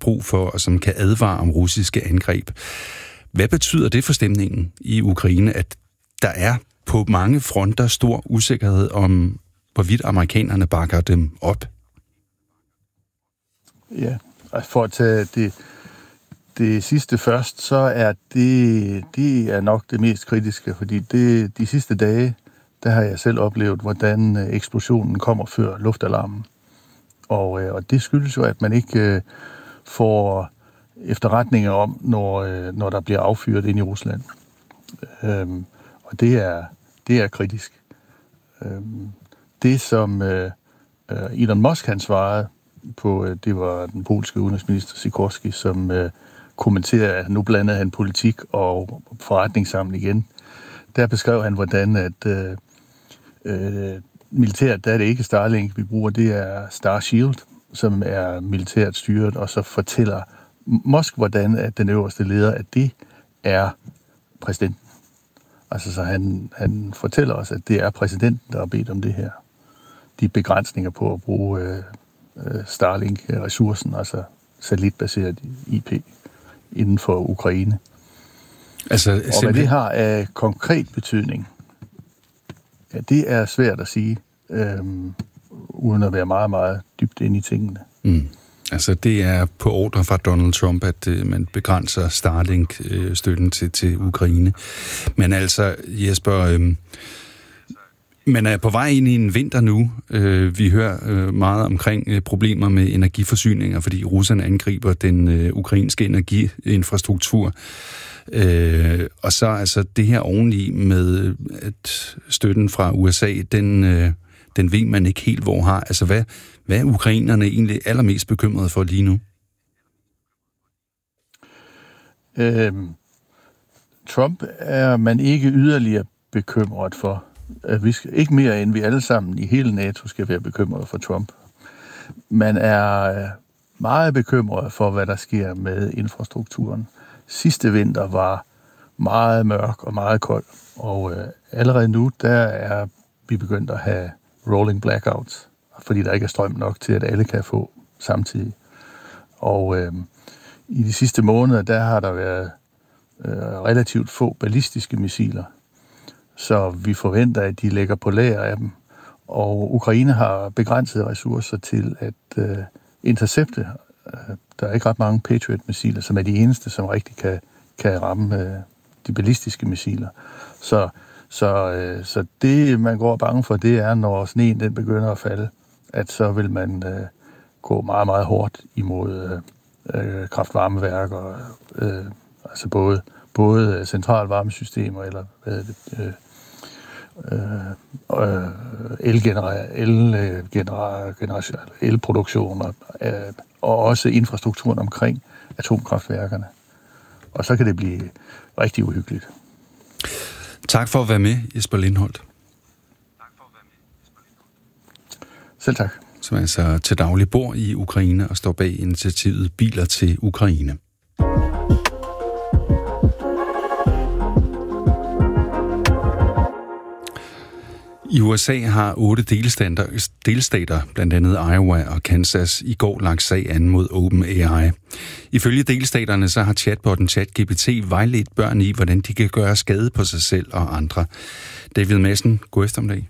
brug for, og som kan advare om russiske angreb. Hvad betyder det for stemningen i Ukraine, at der er på mange fronter stor usikkerhed om, hvorvidt amerikanerne bakker dem op? Ja, for at tage det sidste først, så er det er nok det mest kritiske, fordi de sidste dage, der har jeg selv oplevet, hvordan eksplosionen kommer før luftalarmen. Og det skyldes jo, at man ikke får efterretninger om, når der bliver affyret ind i Rusland. Og det er kritisk. Det, som Elon Musk han svarede på, det var den polske udenrigsminister Sikorski, som kommenterer, at nu blandede han politik og forretning sammen igen. Der beskrev han, hvordan at militært, der er det ikke Starlink, vi bruger, det er Starshield, som er militært styret, og så fortæller Musk, hvordan at den øverste leder, at det er præsidenten. Altså, så han fortæller os, at det er præsidenten, der har bedt om det her. De begrænsninger på at bruge Starlink-ressourcen, altså satellitbaseret IP, inden for Ukraine. Altså, og hvad det har af konkret betydning, ja, det er svært at sige, uden at være meget, meget dybt inde i tingene. Mm. Altså, det er på ordre fra Donald Trump, at man begrænser Starlink-støtten til Ukraine. Men altså, Jesper, man er på vej ind i en vinter nu. Vi hører meget omkring problemer med energiforsyninger, fordi russerne angriber den ukrainske energiinfrastruktur. Og så altså det her oveni med, at støtten fra USA, den ved man ikke helt, hvor har. Altså, hvad er ukrainerne egentlig allermest bekymrede for lige nu? Trump er man ikke yderligere bekymret for. Vi skal, ikke mere end vi alle sammen i hele NATO skal være bekymret for Trump. Man er meget bekymret for, hvad der sker med infrastrukturen. Sidste vinter var meget mørk og meget kold, og allerede nu, der er vi begyndt at have rolling blackouts, fordi der ikke er strøm nok til, at alle kan få samtidig. Og i de sidste måneder, der har der været relativt få ballistiske missiler, så vi forventer, at de lægger på lager af dem. Og Ukraine har begrænsede ressourcer til at intercepte. Der er ikke ret mange Patriot-missiler, som er de eneste, som rigtig kan ramme de ballistiske missiler. Så det, man går bange for, det er, når sneen den begynder at falde, at så vil man gå meget, meget hårdt imod kraftvarmeværker, altså både centralvarmesystemer eller elproduktioner, og også infrastrukturen omkring atomkraftværkerne. Og så kan det blive rigtig uhyggeligt. Tak for at være med, Jesper Lindholt. Selv tak. Som altså til daglig bor i Ukraine og står bag initiativet Biler til Ukraine. I USA har 8 delstater, blandt andet Iowa og Kansas, i går lagt sag an mod OpenAI. Ifølge delstaterne så har chatbotten ChatGPT vejledt børn i, hvordan de kan gøre skade på sig selv og andre. David Madsen, god eftermiddag.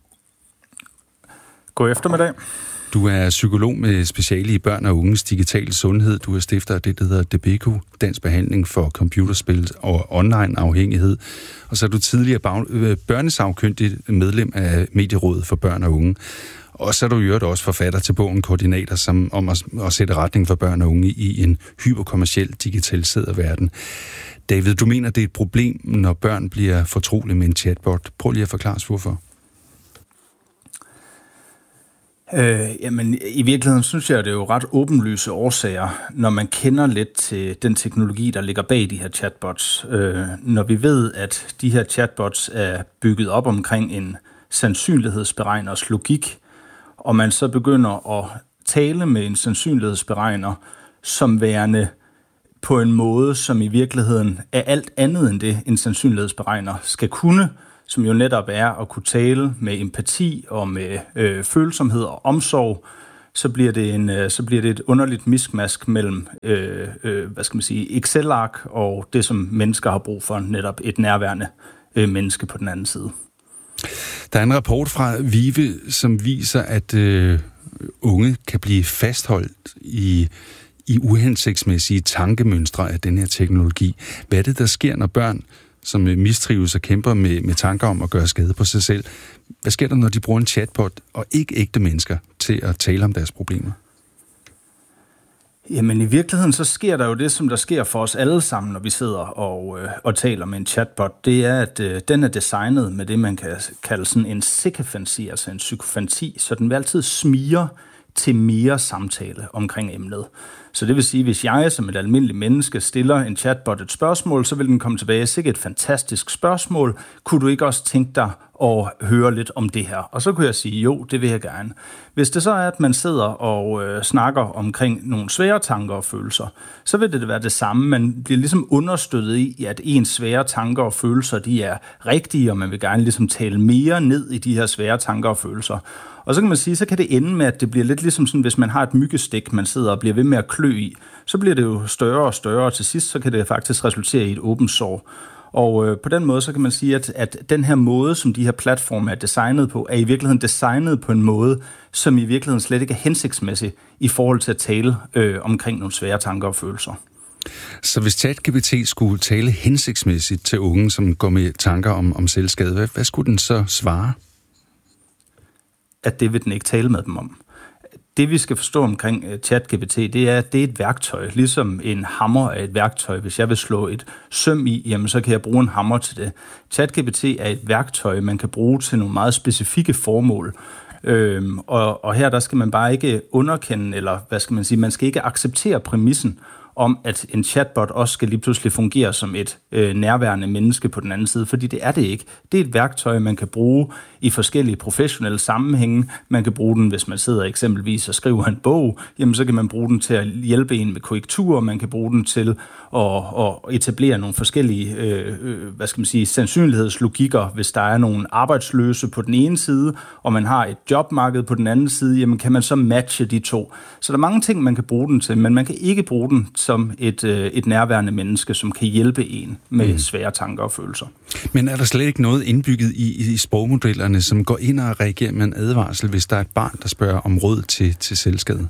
God eftermiddag. Du er psykolog med speciale i børn og unges digitale sundhed. Du er stifter af det, der hedder DBECU, Dansk Behandling for Computerspil og Online Afhængighed. Og så er du tidligere børnesagkyndig medlem af Medierådet for Børn og Unge. Og så er du i øvrigt også forfatter til bogen Koordinater, om at sætte retning for børn og unge i en hyperkommerciel digitaliseret verden. David, du mener, det er et problem, når børn bliver fortrolige med en chatbot. Prøv lige at forklare os, hvorfor. Jamen, i virkeligheden synes jeg, at det er jo ret åbenlyse årsager, når man kender lidt til den teknologi, der ligger bag de her chatbots. Når vi ved, at de her chatbots er bygget op omkring en sandsynlighedsberegners logik, og man så begynder at tale med en sandsynlighedsberegner som værende på en måde, som i virkeligheden er alt andet end det, en sandsynlighedsberegner skal kunne, som jo netop er at kunne tale med empati og med følsomhed og omsorg så bliver det et underligt miskmask mellem Excel-ark og det, som mennesker har brug for, netop et nærværende menneske på den anden side. Der er en rapport fra VIVE, som viser, at unge kan blive fastholdt i uhensigtsmæssige tankemønstre af den her teknologi. Hvad er det, der sker, når børn, som mistrives og kæmper med tanker om at gøre skade på sig selv, hvad sker der, når de bruger en chatbot og ikke ægte mennesker til at tale om deres problemer? Jamen i virkeligheden så sker der jo det, som der sker for os alle sammen, når vi sidder og taler med en chatbot. Det er, at den er designet med det, man kan kalde sådan en sykofanti, altså en psykofanti, så den vil altid smire til mere samtale omkring emnet. Så det vil sige, hvis jeg som et almindeligt menneske stiller en chatbot et spørgsmål, så vil den komme tilbage. Sikkert et fantastisk spørgsmål. Kunne du ikke også tænke dig at høre lidt om det her? Og så kunne jeg sige, jo, det vil jeg gerne. Hvis det så er, at man sidder og snakker omkring nogle svære tanker og følelser, så vil det være det samme. Man bliver ligesom understøttet i, at ens svære tanker og følelser, de er rigtige, og man vil gerne ligesom tale mere ned i de her svære tanker og følelser. Og så kan man sige, så kan det ende med, at det bliver lidt ligesom sådan, hvis man har et myggestik, man sidder og bliver ved med at klø i, så bliver det jo større og større, og til sidst så kan det faktisk resultere i et åbent sår. Og på den måde, så kan man sige, at den her måde, som de her platforme er designet på, er i virkeligheden designet på en måde, som i virkeligheden slet ikke er hensigtsmæssig i forhold til at tale omkring nogle svære tanker og følelser. Så hvis ChatGPT skulle tale hensigtsmæssigt til unge, som går med tanker om selvskade, hvad skulle den så svare? At det vil den ikke tale med dem om. Det vi skal forstå omkring ChatGPT, det er, at det er et værktøj. Ligesom en hammer er et værktøj. Hvis jeg vil slå et søm i, jamen så kan jeg bruge en hammer til det. ChatGPT er et værktøj, man kan bruge til nogle meget specifikke formål. Og her der skal man bare ikke underkende, eller hvad skal man sige, man skal ikke acceptere præmissen om, at en chatbot også skal lige pludselig fungere som et nærværende menneske på den anden side, fordi det er det ikke. Det er et værktøj, man kan bruge i forskellige professionelle sammenhænge. Man kan bruge den, hvis man sidder eksempelvis og skriver en bog, jamen så kan man bruge den til at hjælpe en med korrekturer, man kan bruge den til at etablere nogle forskellige, sandsynlighedslogikker, hvis der er nogle arbejdsløse på den ene side, og man har et jobmarked på den anden side, jamen kan man så matche de to. Så der er mange ting, man kan bruge den til, men man kan ikke bruge den som et nærværende menneske, som kan hjælpe en med svære tanker og følelser. Men er der slet ikke noget indbygget i sprogmodellerne, som går ind og reagerer med en advarsel, hvis der er et barn, der spørger om råd til selvskade?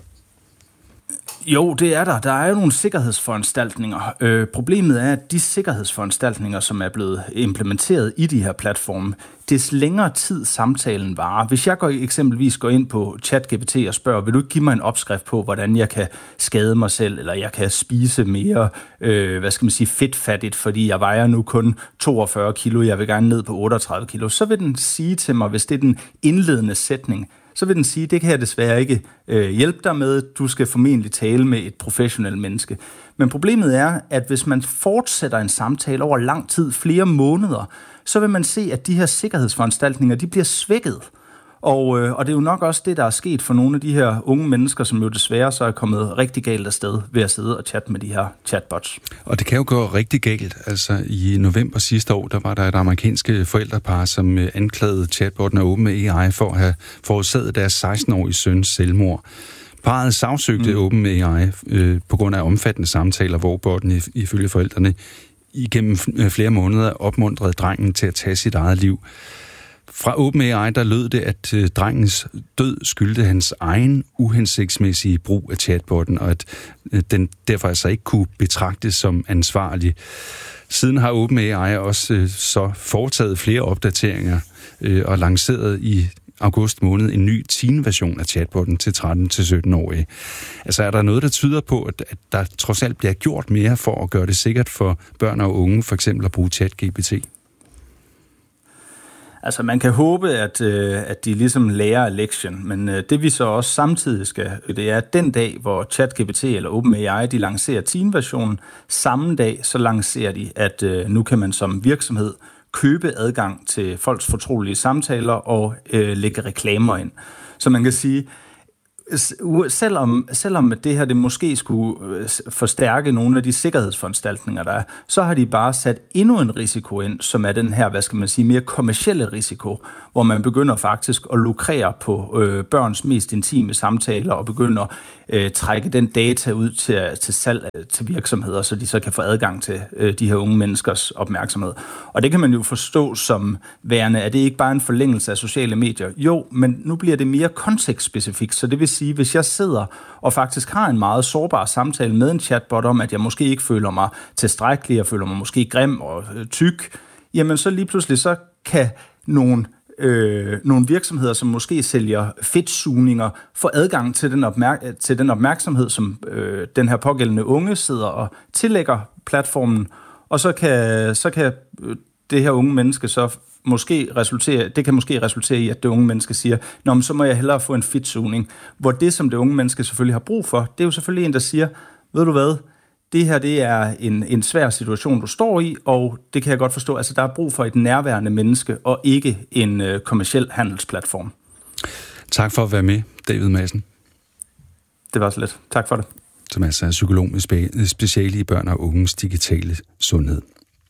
Jo, det er der. Der er jo nogle sikkerhedsforanstaltninger. Problemet er, at de sikkerhedsforanstaltninger, som er blevet implementeret i de her platforme, des længere tid samtalen varer. Hvis jeg eksempelvis går ind på ChatGPT og spørger, vil du ikke give mig en opskrift på, hvordan jeg kan skade mig selv, eller jeg kan spise mere, fedtfattigt, fordi jeg vejer nu kun 42 kilo, jeg vil gerne ned på 38 kilo, så vil den sige til mig, hvis det er den indledende sætning, så vil den sige, det kan jeg desværre ikke hjælpe dig med, du skal formentlig tale med et professionelt menneske. Men problemet er, at hvis man fortsætter en samtale over lang tid, flere måneder, så vil man se, at de her sikkerhedsforanstaltninger, de bliver svækket. Og det er jo nok også det, der er sket for nogle af de her unge mennesker, som jo desværre så er kommet rigtig galt afsted ved at sidde og chatte med de her chatbots. Og det kan jo gå rigtig galt. Altså i november sidste år, der var der et amerikansk forældrepar, som anklagede chatbotten af OpenAI for at have forårsaget deres 16-årige søns selvmord. Parret sagsøgte OpenAI på grund af omfattende samtaler, hvor botten ifølge forældrene igennem flere måneder opmuntrede drengen til at tage sit eget liv. Fra OpenAI, der lød det, at drengens død skyldte hans egen uhensigtsmæssige brug af chatbotten, og at den derfor altså ikke kunne betragtes som ansvarlig. Siden har OpenAI også så foretaget flere opdateringer og lanceret i august måned en ny teen-version af chatbotten til 13-17-årige. Altså er der noget, der tyder på, at der trods alt bliver gjort mere for at gøre det sikkert for børn og unge, for eksempel at bruge ChatGPT? Altså man kan håbe, at de ligesom lærer af lektion, men det vi så også samtidig skal, det er at den dag, hvor ChatGPT eller OpenAI, de lancerer teen-versionen, samme dag så lancerer de, at nu kan man som virksomhed købe adgang til folks fortrolige samtaler og lægge reklamer ind. Så man kan sige, selvom det her det måske skulle forstærke nogle af de sikkerhedsforanstaltninger, der er, så har de bare sat endnu en risiko ind, som er den her, mere kommercielle risiko, hvor man begynder faktisk at lukrere på børns mest intime samtaler og begynder at trække den data ud til salg til virksomheder, så de så kan få adgang til de her unge menneskers opmærksomhed. Og det kan man jo forstå som værende, at det ikke bare er en forlængelse af sociale medier. Jo, men nu bliver det mere kontekstspecifikt, så det vil sige, hvis jeg sidder og faktisk har en meget sårbar samtale med en chatbot om, at jeg måske ikke føler mig tilstrækkelig, jeg føler mig måske grim og tyk, jamen så lige pludselig så kan nogle virksomheder, som måske sælger fedtsugninger, få adgang til den opmærksomhed, som den her pågældende unge sidder og tillægger platformen, og så kan det her unge menneske så måske resultere i, at det unge menneske siger, nå, men så må jeg hellere få en fedtsugning, hvor det, som det unge menneske selvfølgelig har brug for, det er jo selvfølgelig en, der siger, ved du hvad, det her det er en svær situation, du står i, og det kan jeg godt forstå, altså der er brug for et nærværende menneske, og ikke en kommerciel handelsplatform. Tak for at være med, David Madsen. Det var så lidt. Tak for det. Som altså er psykolog med speciale i børn og unges digitale sundhed.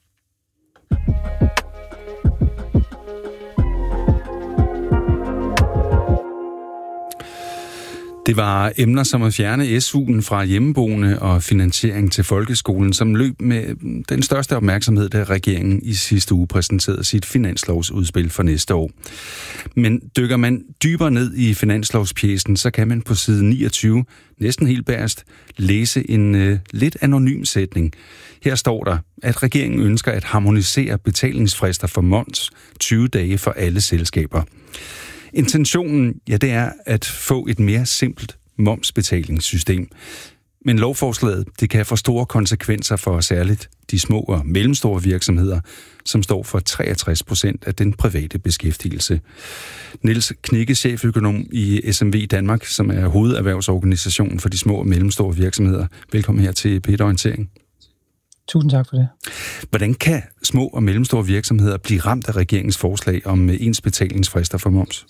Det var emner som at fjerne SU'en fra hjemmeboende og finansiering til folkeskolen, som løb med den største opmærksomhed, da regeringen i sidste uge præsenterede sit finanslovsudspil for næste år. Men dykker man dybere ned i finanslovspjecen, så kan man på side 29, næsten helt bagerst, læse en lidt anonym sætning. Her står der, at regeringen ønsker at harmonisere betalingsfrister for moms 20 dage for alle selskaber. Intentionen, ja, det er at få et mere simpelt momsbetalingssystem. Men lovforslaget, det kan få store konsekvenser for særligt de små og mellemstore virksomheder, som står for 63% af den private beskæftigelse. Niels Knigge, cheføkonom i SMV Danmark, som er hovederhvervsorganisationen for de små og mellemstore virksomheder. Velkommen her til P1 Orientering. Tusind tak for det. Hvordan kan små og mellemstore virksomheder blive ramt af regeringens forslag om ens betalingsfrister for moms?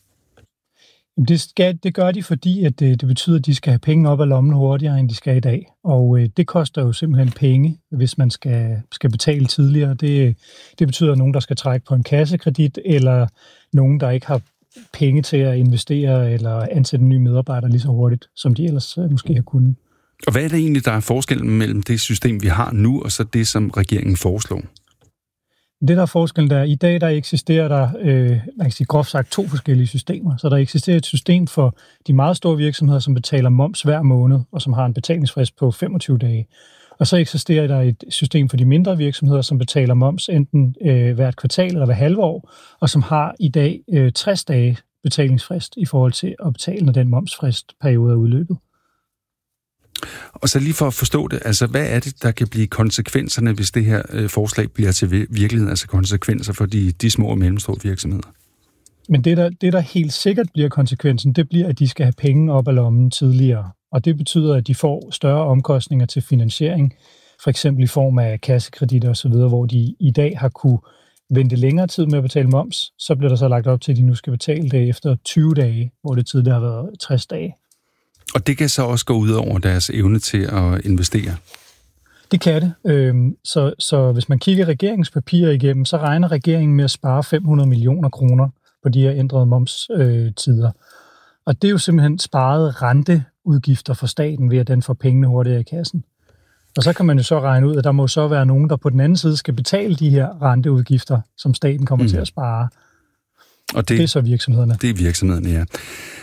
Det gør de, fordi at det betyder, at de skal have penge op af lommen hurtigere, end de skal i dag. Og det koster jo simpelthen penge, hvis man skal betale tidligere. Det betyder, at nogen, der skal trække på en kassekredit, eller nogen, der ikke har penge til at investere eller ansætte en ny medarbejder lige så hurtigt, som de ellers måske har kunnet. Og hvad er det egentlig, der er forskellen mellem det system, vi har nu, og så det, som regeringen foreslår? Det, der er forskellen, der i dag, der eksisterer der, man kan sige groft sagt, 2 forskellige systemer. Så der eksisterer et system for de meget store virksomheder, som betaler moms hver måned, og som har en betalingsfrist på 25 dage. Og så eksisterer der et system for de mindre virksomheder, som betaler moms enten hvert kvartal eller hver halve år, og som har i dag 60 dage betalingsfrist i forhold til at betale, når den momsfristperiode er udløbet. Og så lige for at forstå det, altså hvad er det, der kan blive konsekvenserne, hvis det her forslag bliver til virkelighed, altså konsekvenser for de små og mellemstore virksomheder? Men det, der helt sikkert bliver konsekvensen, det bliver, at de skal have penge op af lommen tidligere. Og det betyder, at de får større omkostninger til finansiering, for eksempel i form af kassekreditter osv., hvor de i dag har kunne vente længere tid med at betale moms, så bliver der så lagt op til, at de nu skal betale det efter 20 dage, hvor det tidligere har været 60 dage. Og det kan så også gå ud over deres evne til at investere? Det kan det. Så hvis man kigger regeringens papirer igennem, så regner regeringen med at spare 500 millioner kroner på de her ændrede momstider. Og det er jo simpelthen sparet renteudgifter for staten ved, at den får pengene hurtigere i kassen. Og så kan man jo så regne ud, at der må så være nogen, der på den anden side skal betale de her renteudgifter, som staten kommer til at spare. Og det er så virksomhederne. Det er virksomhederne, ja.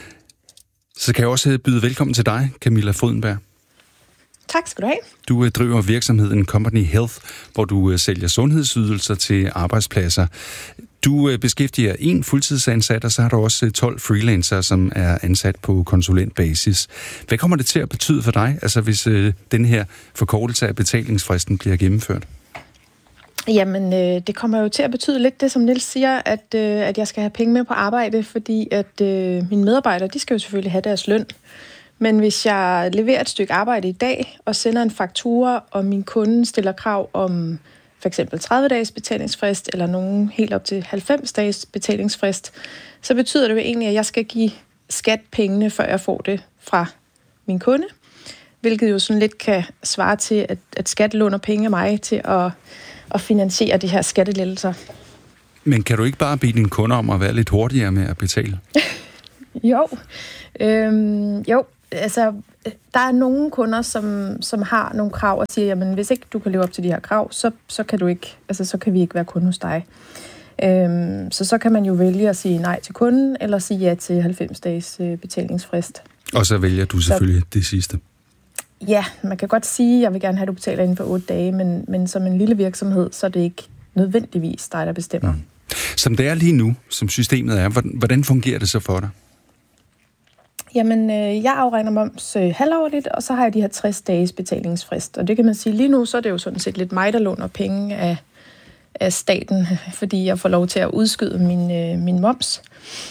Så kan jeg også byde velkommen til dig, Camilla Frydenberg. Tak skal du have. Du driver virksomheden Company Health, hvor du sælger sundhedsydelser til arbejdspladser. Du beskæftiger 1 fuldtidsansat, og så har du også 12 freelancere, som er ansat på konsulentbasis. Hvad kommer det til at betyde for dig, altså hvis den her forkortelse af betalingsfristen bliver gennemført? Jamen, det kommer jo til at betyde lidt det, som Niels siger, at jeg skal have penge med på arbejde, fordi at mine medarbejdere, de skal jo selvfølgelig have deres løn. Men hvis jeg leverer et stykke arbejde i dag og sender en faktura, og min kunde stiller krav om for eksempel 30 dages betalingsfrist, eller nogen helt op til 90 dages betalingsfrist, så betyder det jo egentlig, at jeg skal give skat pengene, før jeg får det fra min kunde, hvilket jo sådan lidt kan svare til, at skat låner penge af mig til at finansiere de her skattelettelser. Men kan du ikke bare bede dine kunder om at være lidt hurtigere med at betale? Jo. Jo, altså, der er nogle kunder, som har nogle krav og siger, jamen hvis ikke du kan leve op til de her krav, så kan du ikke, altså så kan vi ikke være kunde hos dig. Så kan man jo vælge at sige nej til kunden, eller sige ja til 90 dages betalingsfrist. Og så vælger du selvfølgelig det sidste. Ja, man kan godt sige, at jeg vil gerne have, at du betaler inden for 8 dage, men som en lille virksomhed, så er det ikke nødvendigvis dig, der bestemmer. Mm. Som det er lige nu, som systemet er, hvordan fungerer det så for dig? Jamen, jeg afregner moms halvårligt, og så har jeg de her 60 dages betalingsfrist. Og det kan man sige, lige nu, så er det jo sådan set lidt mig, der låner penge af staten, fordi jeg får lov til at udskyde min moms.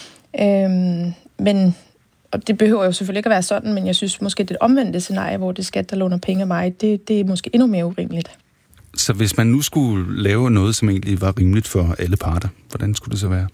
Men, og det behøver jo selvfølgelig ikke at være sådan, men jeg synes måske, det omvendte scenarie, hvor det skat, der låner penge af mig, det er måske endnu mere urimeligt. Så hvis man nu skulle lave noget, som egentlig var rimeligt for alle parter, hvordan skulle det så være?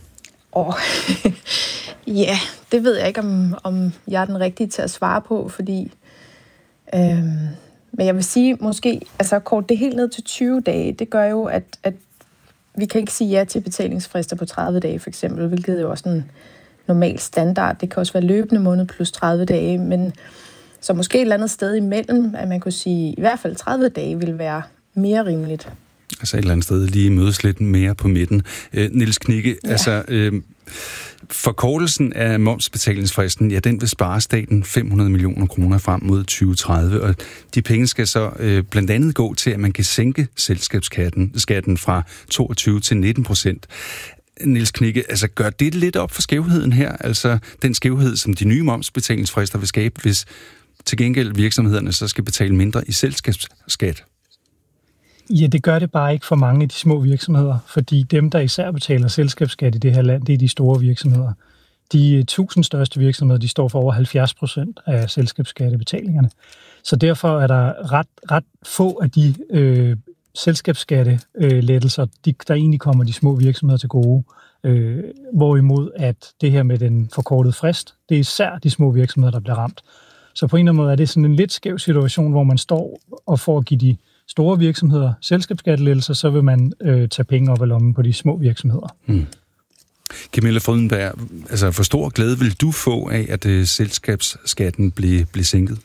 Ja, det ved jeg ikke, om jeg er den rigtige til at svare på, fordi... men jeg vil sige, måske, altså kort det helt ned til 20 dage, det gør jo, at vi kan ikke sige ja til betalingsfrister på 30 dage, for eksempel, hvilket er jo også en normal standard. Det kan også være løbende måned plus 30 dage, men så måske et eller andet sted imellem, at man kunne sige, i hvert fald 30 dage vil være mere rimeligt. Altså et eller andet sted lige mødes lidt mere på midten. Niels Knigge, ja. Altså forkortelsen af momsbetalingsfristen, ja, den vil spare staten 500 millioner kroner frem mod 2030, og de penge skal så blandt andet gå til, at man kan sænke selskabsskatten fra 22 til 19%. Niels Knigge, altså gør det lidt op for skævheden her? Altså den skævhed, som de nye momsbetalingsfrister vil skabe, hvis til gengæld virksomhederne så skal betale mindre i selskabsskat? Ja, det gør det bare ikke for mange af de små virksomheder, fordi dem, der især betaler selskabsskat i det her land, det er de store virksomheder. De 1000 største virksomheder, de står for over 70% af selskabsskattebetalingerne. Så derfor er der ret få af de selskabsskattelettelser, der egentlig kommer de små virksomheder til gode. Hvorimod at det her med den forkortede frist, det er især de små virksomheder, der bliver ramt. Så på en eller anden måde er det sådan en lidt skæv situation, hvor man står og får at give de store virksomheder selskabsskattelettelser, så vil man tage penge op af lommen på de små virksomheder. Camilla Frydenberg, altså hvor stor glæde vil du få af, at selskabsskatten bliver sænket?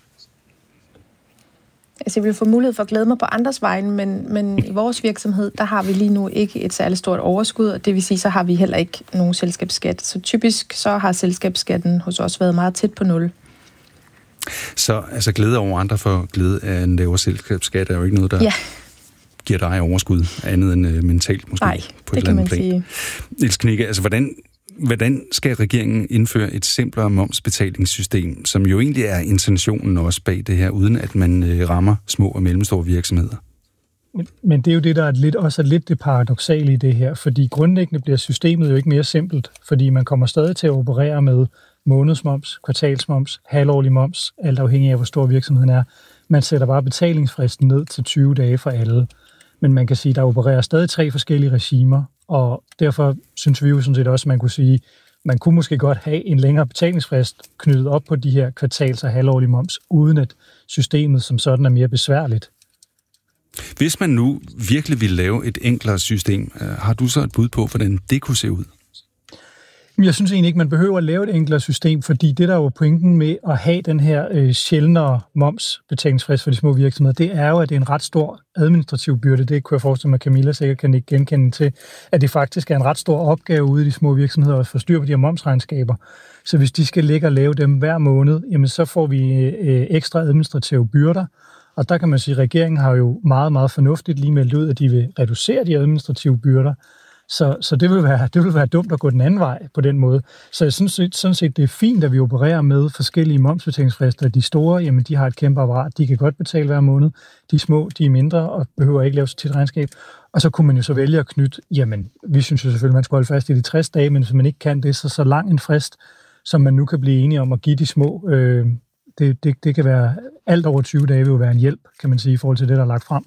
Altså jeg vil få mulighed for at glæde mig på andres vegne, men i vores virksomhed, der har vi lige nu ikke et særligt stort overskud, og det vil sige, så har vi heller ikke nogen selskabsskat. Så typisk så har selskabsskatten hos os været meget tæt på 0. Så altså glæde over andre for glæde af en lavere selskabsskat er jo ikke noget, der giver dig overskud, andet end mentalt måske. Nej, på det et kan man plan. sige. Niels Knigge, altså hvordan skal regeringen indføre et simplere momsbetalingssystem, som jo egentlig er intentionen også bag det her, uden at man rammer små og mellemstore virksomheder? Men det er jo det, der er også lidt det paradoksale i det her, fordi grundlæggende bliver systemet jo ikke mere simpelt, fordi man kommer stadig til at operere med månedsmoms, kvartalsmoms, halvårlig moms, alt afhængig af, hvor stor virksomheden er. Man sætter bare betalingsfristen ned til 20 dage for alle. Men man kan sige, at der opererer stadig 3 forskellige regimer, og derfor synes vi jo sådan set også, at man kunne sige, man kunne måske godt have en længere betalingsfrist knyttet op på de her kvartals- og halvårlige moms, uden at systemet som sådan er mere besværligt. Hvis man nu virkelig vil lave et enklere system, har du så et bud på, hvordan det kunne se ud? Jeg synes egentlig ikke, man behøver at lave et enklere system, fordi det, der er jo pointen med at have den her sjældnere momsbetalingsfrist for de små virksomheder, det er jo, at det er en ret stor administrativ byrde. Det kunne jeg forestille mig, at Camilla sikkert kan ikke genkende til, at det faktisk er en ret stor opgave ude i de små virksomheder at få styr på de her momsregnskaber. Så hvis de skal ligge og lave dem hver måned, jamen så får vi ekstra administrative byrder. Og der kan man sige, at regeringen har jo meget, meget fornuftigt lige meldt ud, at de vil reducere de administrative byrder. Så det vil være dumt at gå den anden vej på den måde. Så jeg synes sådan set, det er fint, at vi opererer med forskellige momsbetalingsfrister. De store, jamen de har et kæmpe apparat, de kan godt betale hver måned. De små, de er mindre og behøver ikke lave så tit regnskab. Og så kunne man jo så vælge at knytte, jamen vi synes jo selvfølgelig, man skal holde fast i de 60 dage, men hvis man ikke kan det, så lang en frist, som man nu kan blive enige om at give de små. Det kan være alt over 20 dage vil jo være en hjælp, kan man sige, i forhold til det, der er lagt frem.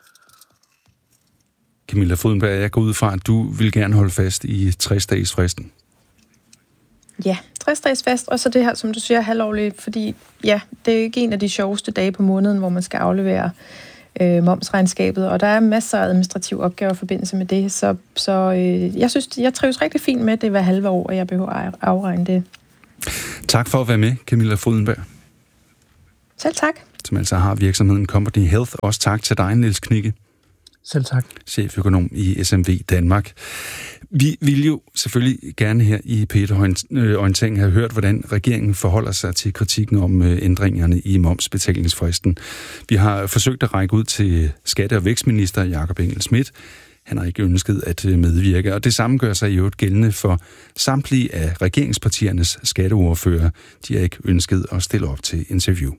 Camilla Frydenberg, jeg går ud fra, at du vil gerne holde fast i 60-dages fristen. Ja, 60-dages-fast, og så det her, som du siger, halvårligt, fordi ja, det er ikke en af de sjoveste dage på måneden, hvor man skal aflevere momsregnskabet, og der er masser af administrative opgaver i forbindelse med det, så jeg synes, jeg trives rigtig fint med det hver halve år, og jeg behøver at afregne det. Tak for at være med, Camilla Frydenberg. Selv tak. Som altså har virksomheden Company Health. Også tak til dig, Niels Knigge. Selv tak. Cheføkonom i SMV Danmark. Vi vil jo selvfølgelig gerne her i P1-orienteringen have hørt, hvordan regeringen forholder sig til kritikken om ændringerne i momsbetalingsfristen. Vi har forsøgt at række ud til skatte- og vækstminister Jakob Engel-Schmidt. Han har ikke ønsket at medvirke, og det samme gør sig jo gældende for samtlige af regeringspartiernes skatteordfører. De har ikke ønsket at stille op til interview.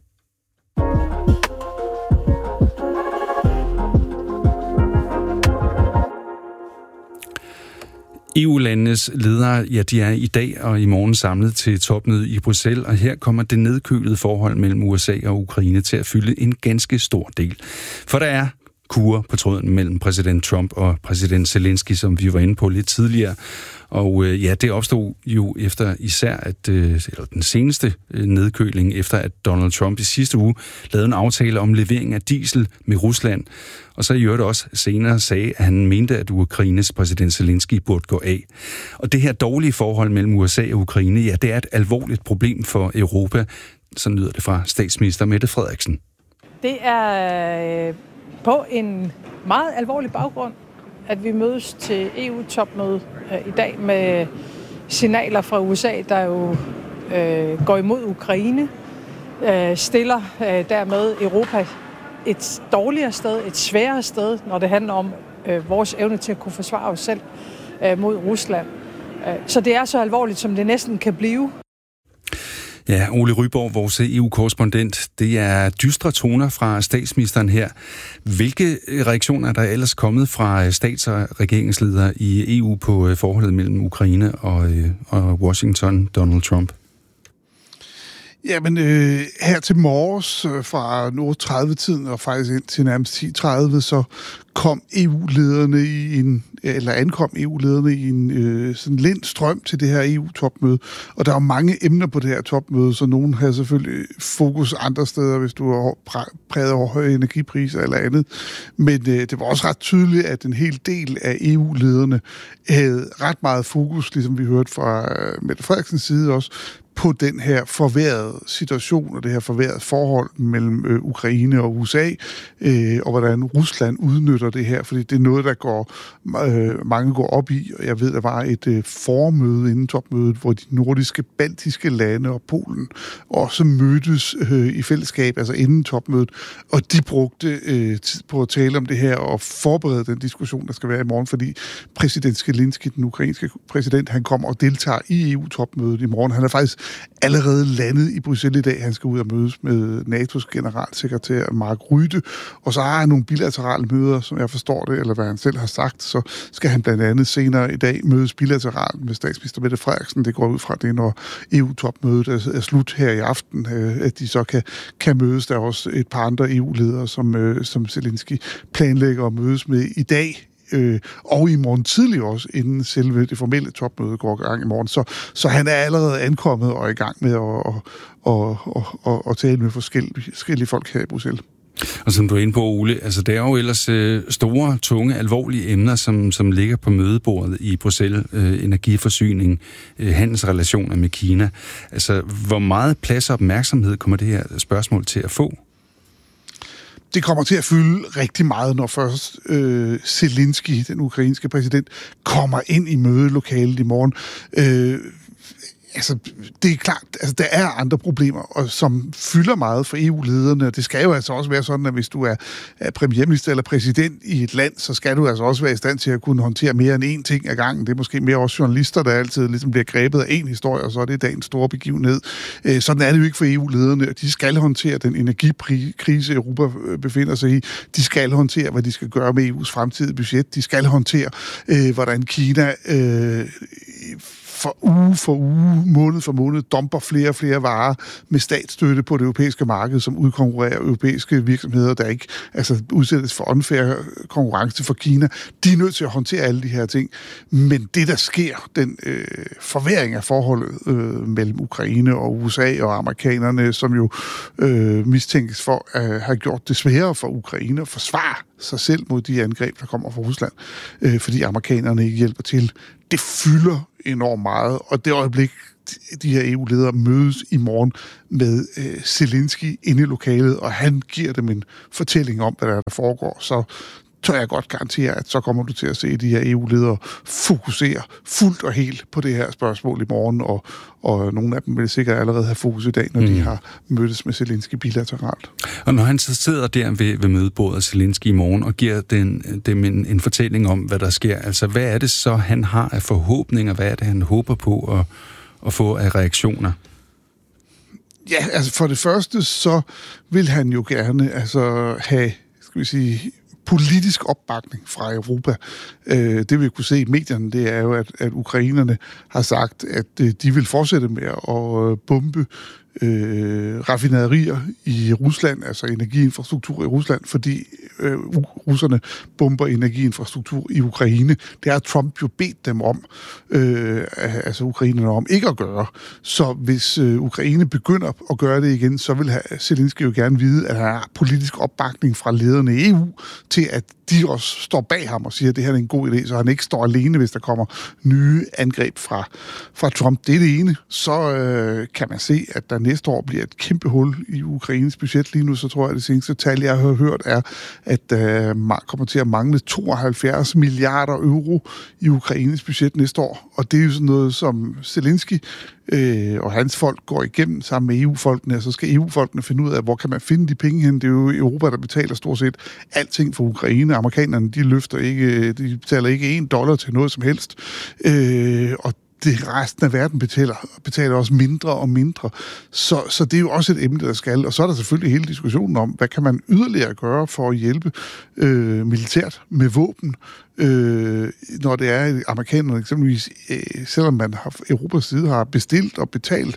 EU-landenes ledere, ja, de er i dag og i morgen samlet til topmøde i Bruxelles, og her kommer det nedkølede forhold mellem USA og Ukraine til at fylde en ganske stor del. For der er kurre på tråden mellem præsident Trump og præsident Zelensky, som vi var inde på lidt tidligere. Og ja, det opstod jo efter især eller den seneste nedkøling, efter at Donald Trump i sidste uge lavede en aftale om levering af diesel med Rusland. Og så i øvrigt også senere sagde, at han mente, at Ukraines præsident Zelensky burde gå af. Og det her dårlige forhold mellem USA og Ukraine, ja, det er et alvorligt problem for Europa. Så lyder det fra statsminister Mette Frederiksen. Det er på en meget alvorlig baggrund, at vi mødes til EU-topmøde i dag med signaler fra USA, der jo går imod Ukraine, stiller dermed Europa et dårligere sted, et sværere sted, når det handler om vores evne til at kunne forsvare os selv mod Rusland. Så det er så alvorligt, som det næsten kan blive. Ja, Ole Ryborg, vores EU-korrespondent. Det er dystre toner fra statsministeren her. Hvilke reaktioner er der ellers kommet fra stats- og regeringsledere i EU på forholdet mellem Ukraine og Washington, Donald Trump? Jamen, her til morges fra nu 30-tiden og faktisk ind til nærmest 10:30, så ankom EU-lederne i en sådan lind strøm til det her EU-topmøde. Og der er mange emner på det her topmøde, så nogen har selvfølgelig fokus andre steder, hvis du er præget over høje energipriser eller andet. Men det var også ret tydeligt, at en hel del af EU-lederne havde ret meget fokus, ligesom vi hørte fra Mette Frederiksens side også, på den her forværrede situation og det her forværrede forhold mellem Ukraine og USA, og hvordan Rusland udnytter det her, fordi det er noget, der mange går op i, og jeg ved, der var et formøde inden topmødet, hvor de nordiske, baltiske lande og Polen også mødtes i fællesskab, altså inden topmødet, og de brugte tid på at tale om det her og forberede den diskussion, der skal være i morgen, fordi præsident Zelensky, den ukrainske præsident, han kommer og deltager i EU-topmødet i morgen. Han er faktisk allerede landet i Bruxelles i dag. Han skal ud og mødes med NATO's generalsekretær Mark Rutte, og så har han nogle bilaterale møder, som jeg forstår det, eller hvad han selv har sagt, så skal han blandt andet senere i dag mødes bilateralt med statsminister Mette Frederiksen. Det går ud fra det, når EU-topmødet er slut her i aften, at de så kan mødes. Der er også et par andre EU-ledere, som Zelensky planlægger at mødes med i dag, og i morgen tidlig også, inden selve det formelle topmøde går i gang i morgen. Så han er allerede ankommet og i gang med at tale med forskellige folk her i Bruxelles. Og som du er inde på, Ole, altså det er jo ellers store, tunge, alvorlige emner, som ligger på mødebordet i Bruxelles. Energiforsyning, handelsrelationer med Kina. Altså, hvor meget plads og opmærksomhed kommer det her spørgsmål til at få? Det kommer til at fylde rigtig meget, når først Zelensky, den ukrainske præsident, kommer ind i mødelokalet i morgen. Altså, det er klart, altså, der er andre problemer, som fylder meget for EU-lederne, og det skal jo altså også være sådan, at hvis du er premierminister eller præsident i et land, så skal du altså også være i stand til at kunne håndtere mere end én ting ad gangen. Det er måske mere også journalister, der altid ligesom bliver grebet af én historie, og så er det dagens store begivenhed. Sådan er det jo ikke for EU-lederne, og de skal håndtere den energikrise, Europa befinder sig i. De skal håndtere, hvad de skal gøre med EU's fremtidige budget. De skal håndtere, hvordan Kina for uge, måned for måned, dumper flere og flere varer med statsstøtte på det europæiske marked, som udkonkurrerer europæiske virksomheder, der ikke udsættes for unfair konkurrence for Kina. De er nødt til at håndtere alle de her ting. Men det, der sker, den forværring af forholdet mellem Ukraine og USA og amerikanerne, som jo mistænkes for at have gjort det sværere for Ukraine at forsvare sig selv mod de angreb, der kommer fra Rusland, fordi amerikanerne ikke hjælper til. Det fylder enormt meget, og det øjeblik, de her EU-ledere mødes i morgen med Zelensky inde i lokalet, og han giver dem en fortælling om, hvad der foregår, så tør jeg godt garantere, at så kommer du til at se de her EU-ledere fokusere fuldt og helt på det her spørgsmål i morgen, og nogle af dem vil sikkert allerede have fokus i dag, når de har mødtes med Zelensky bilateralt. Og når han så sidder der ved mødebordet Zelensky i morgen og giver dem en fortælling om, hvad der sker, altså hvad er det så, han har af forhåbninger, hvad er det, han håber på at få af reaktioner? Ja, altså for det første, så vil han jo gerne have, skal vi sige, politisk opbakning fra Europa. Det vi kunne se i medierne, det er jo, at ukrainerne har sagt, at de vil fortsætte med at bombe raffinaderier i Rusland, altså energiinfrastruktur i Rusland, fordi russerne bomber energiinfrastruktur i Ukraine. Det har Trump jo bedt dem om, altså ukrainerne om ikke at gøre. Så hvis Ukraine begynder at gøre det igen, så vil Zelensky jo gerne vide, at der er politisk opbakning fra lederne i EU til, at de også står bag ham og siger, at det her er en god idé, så han ikke står alene, hvis der kommer nye angreb fra Trump. Det er det ene. Så kan man se, at der næste år bliver et kæmpe hul i Ukraines budget. Lige nu, så tror jeg, at det seneste tal, jeg har hørt, er, at kommer til at mangle 72 milliarder euro i Ukraines budget næste år. Og det er jo sådan noget, som Zelensky og hans folk går igennem sammen med EU-folkene, og så skal EU-folkene finde ud af, hvor kan man finde de penge hen. Det er jo Europa, der betaler stort set alting for Ukraine. Amerikanerne, de betaler ikke $1 til noget som helst. Og resten af verden betaler også mindre og mindre. Så det er jo også et emne, der skal. Og så er der selvfølgelig hele diskussionen om, hvad kan man yderligere gøre for at hjælpe militært med våben, når det er amerikanerne eksempelvis, selvom man Europas side har bestilt og betalt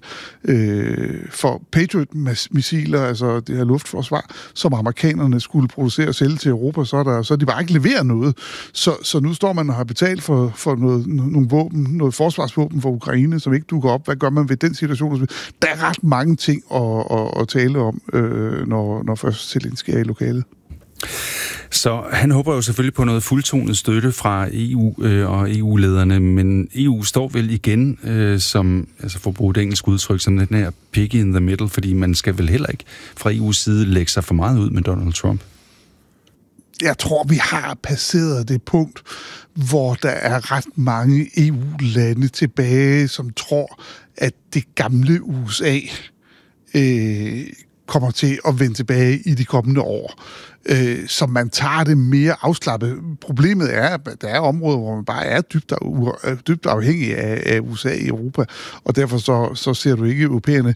for Patriot-missiler, altså det her luftforsvar, som amerikanerne skulle producere og sælge til Europa, så er de bare ikke leveret noget. Så nu står man og har betalt for nogle våben, noget forsvarsvåben for Ukraine, som ikke dukker op. Hvad gør man ved den situation? Der er ret mange ting at tale om, når først Zelensky er i lokalet. Så han håber jo selvfølgelig på noget fuldtonet støtte fra EU og EU-lederne, men EU står vel igen, som, altså for at bruge et engelsk udtryk, som den her piggy in the middle, fordi man skal vel heller ikke fra EU's side lægge sig for meget ud med Donald Trump. Jeg tror, vi har passeret det punkt, hvor der er ret mange EU-lande tilbage, som tror, at det gamle USA kommer til at vende tilbage i de kommende år. Så man tager det mere afslappet. Problemet er, at der er områder, hvor man bare er dybt afhængig af USA i Europa, og derfor så ser du ikke europæerne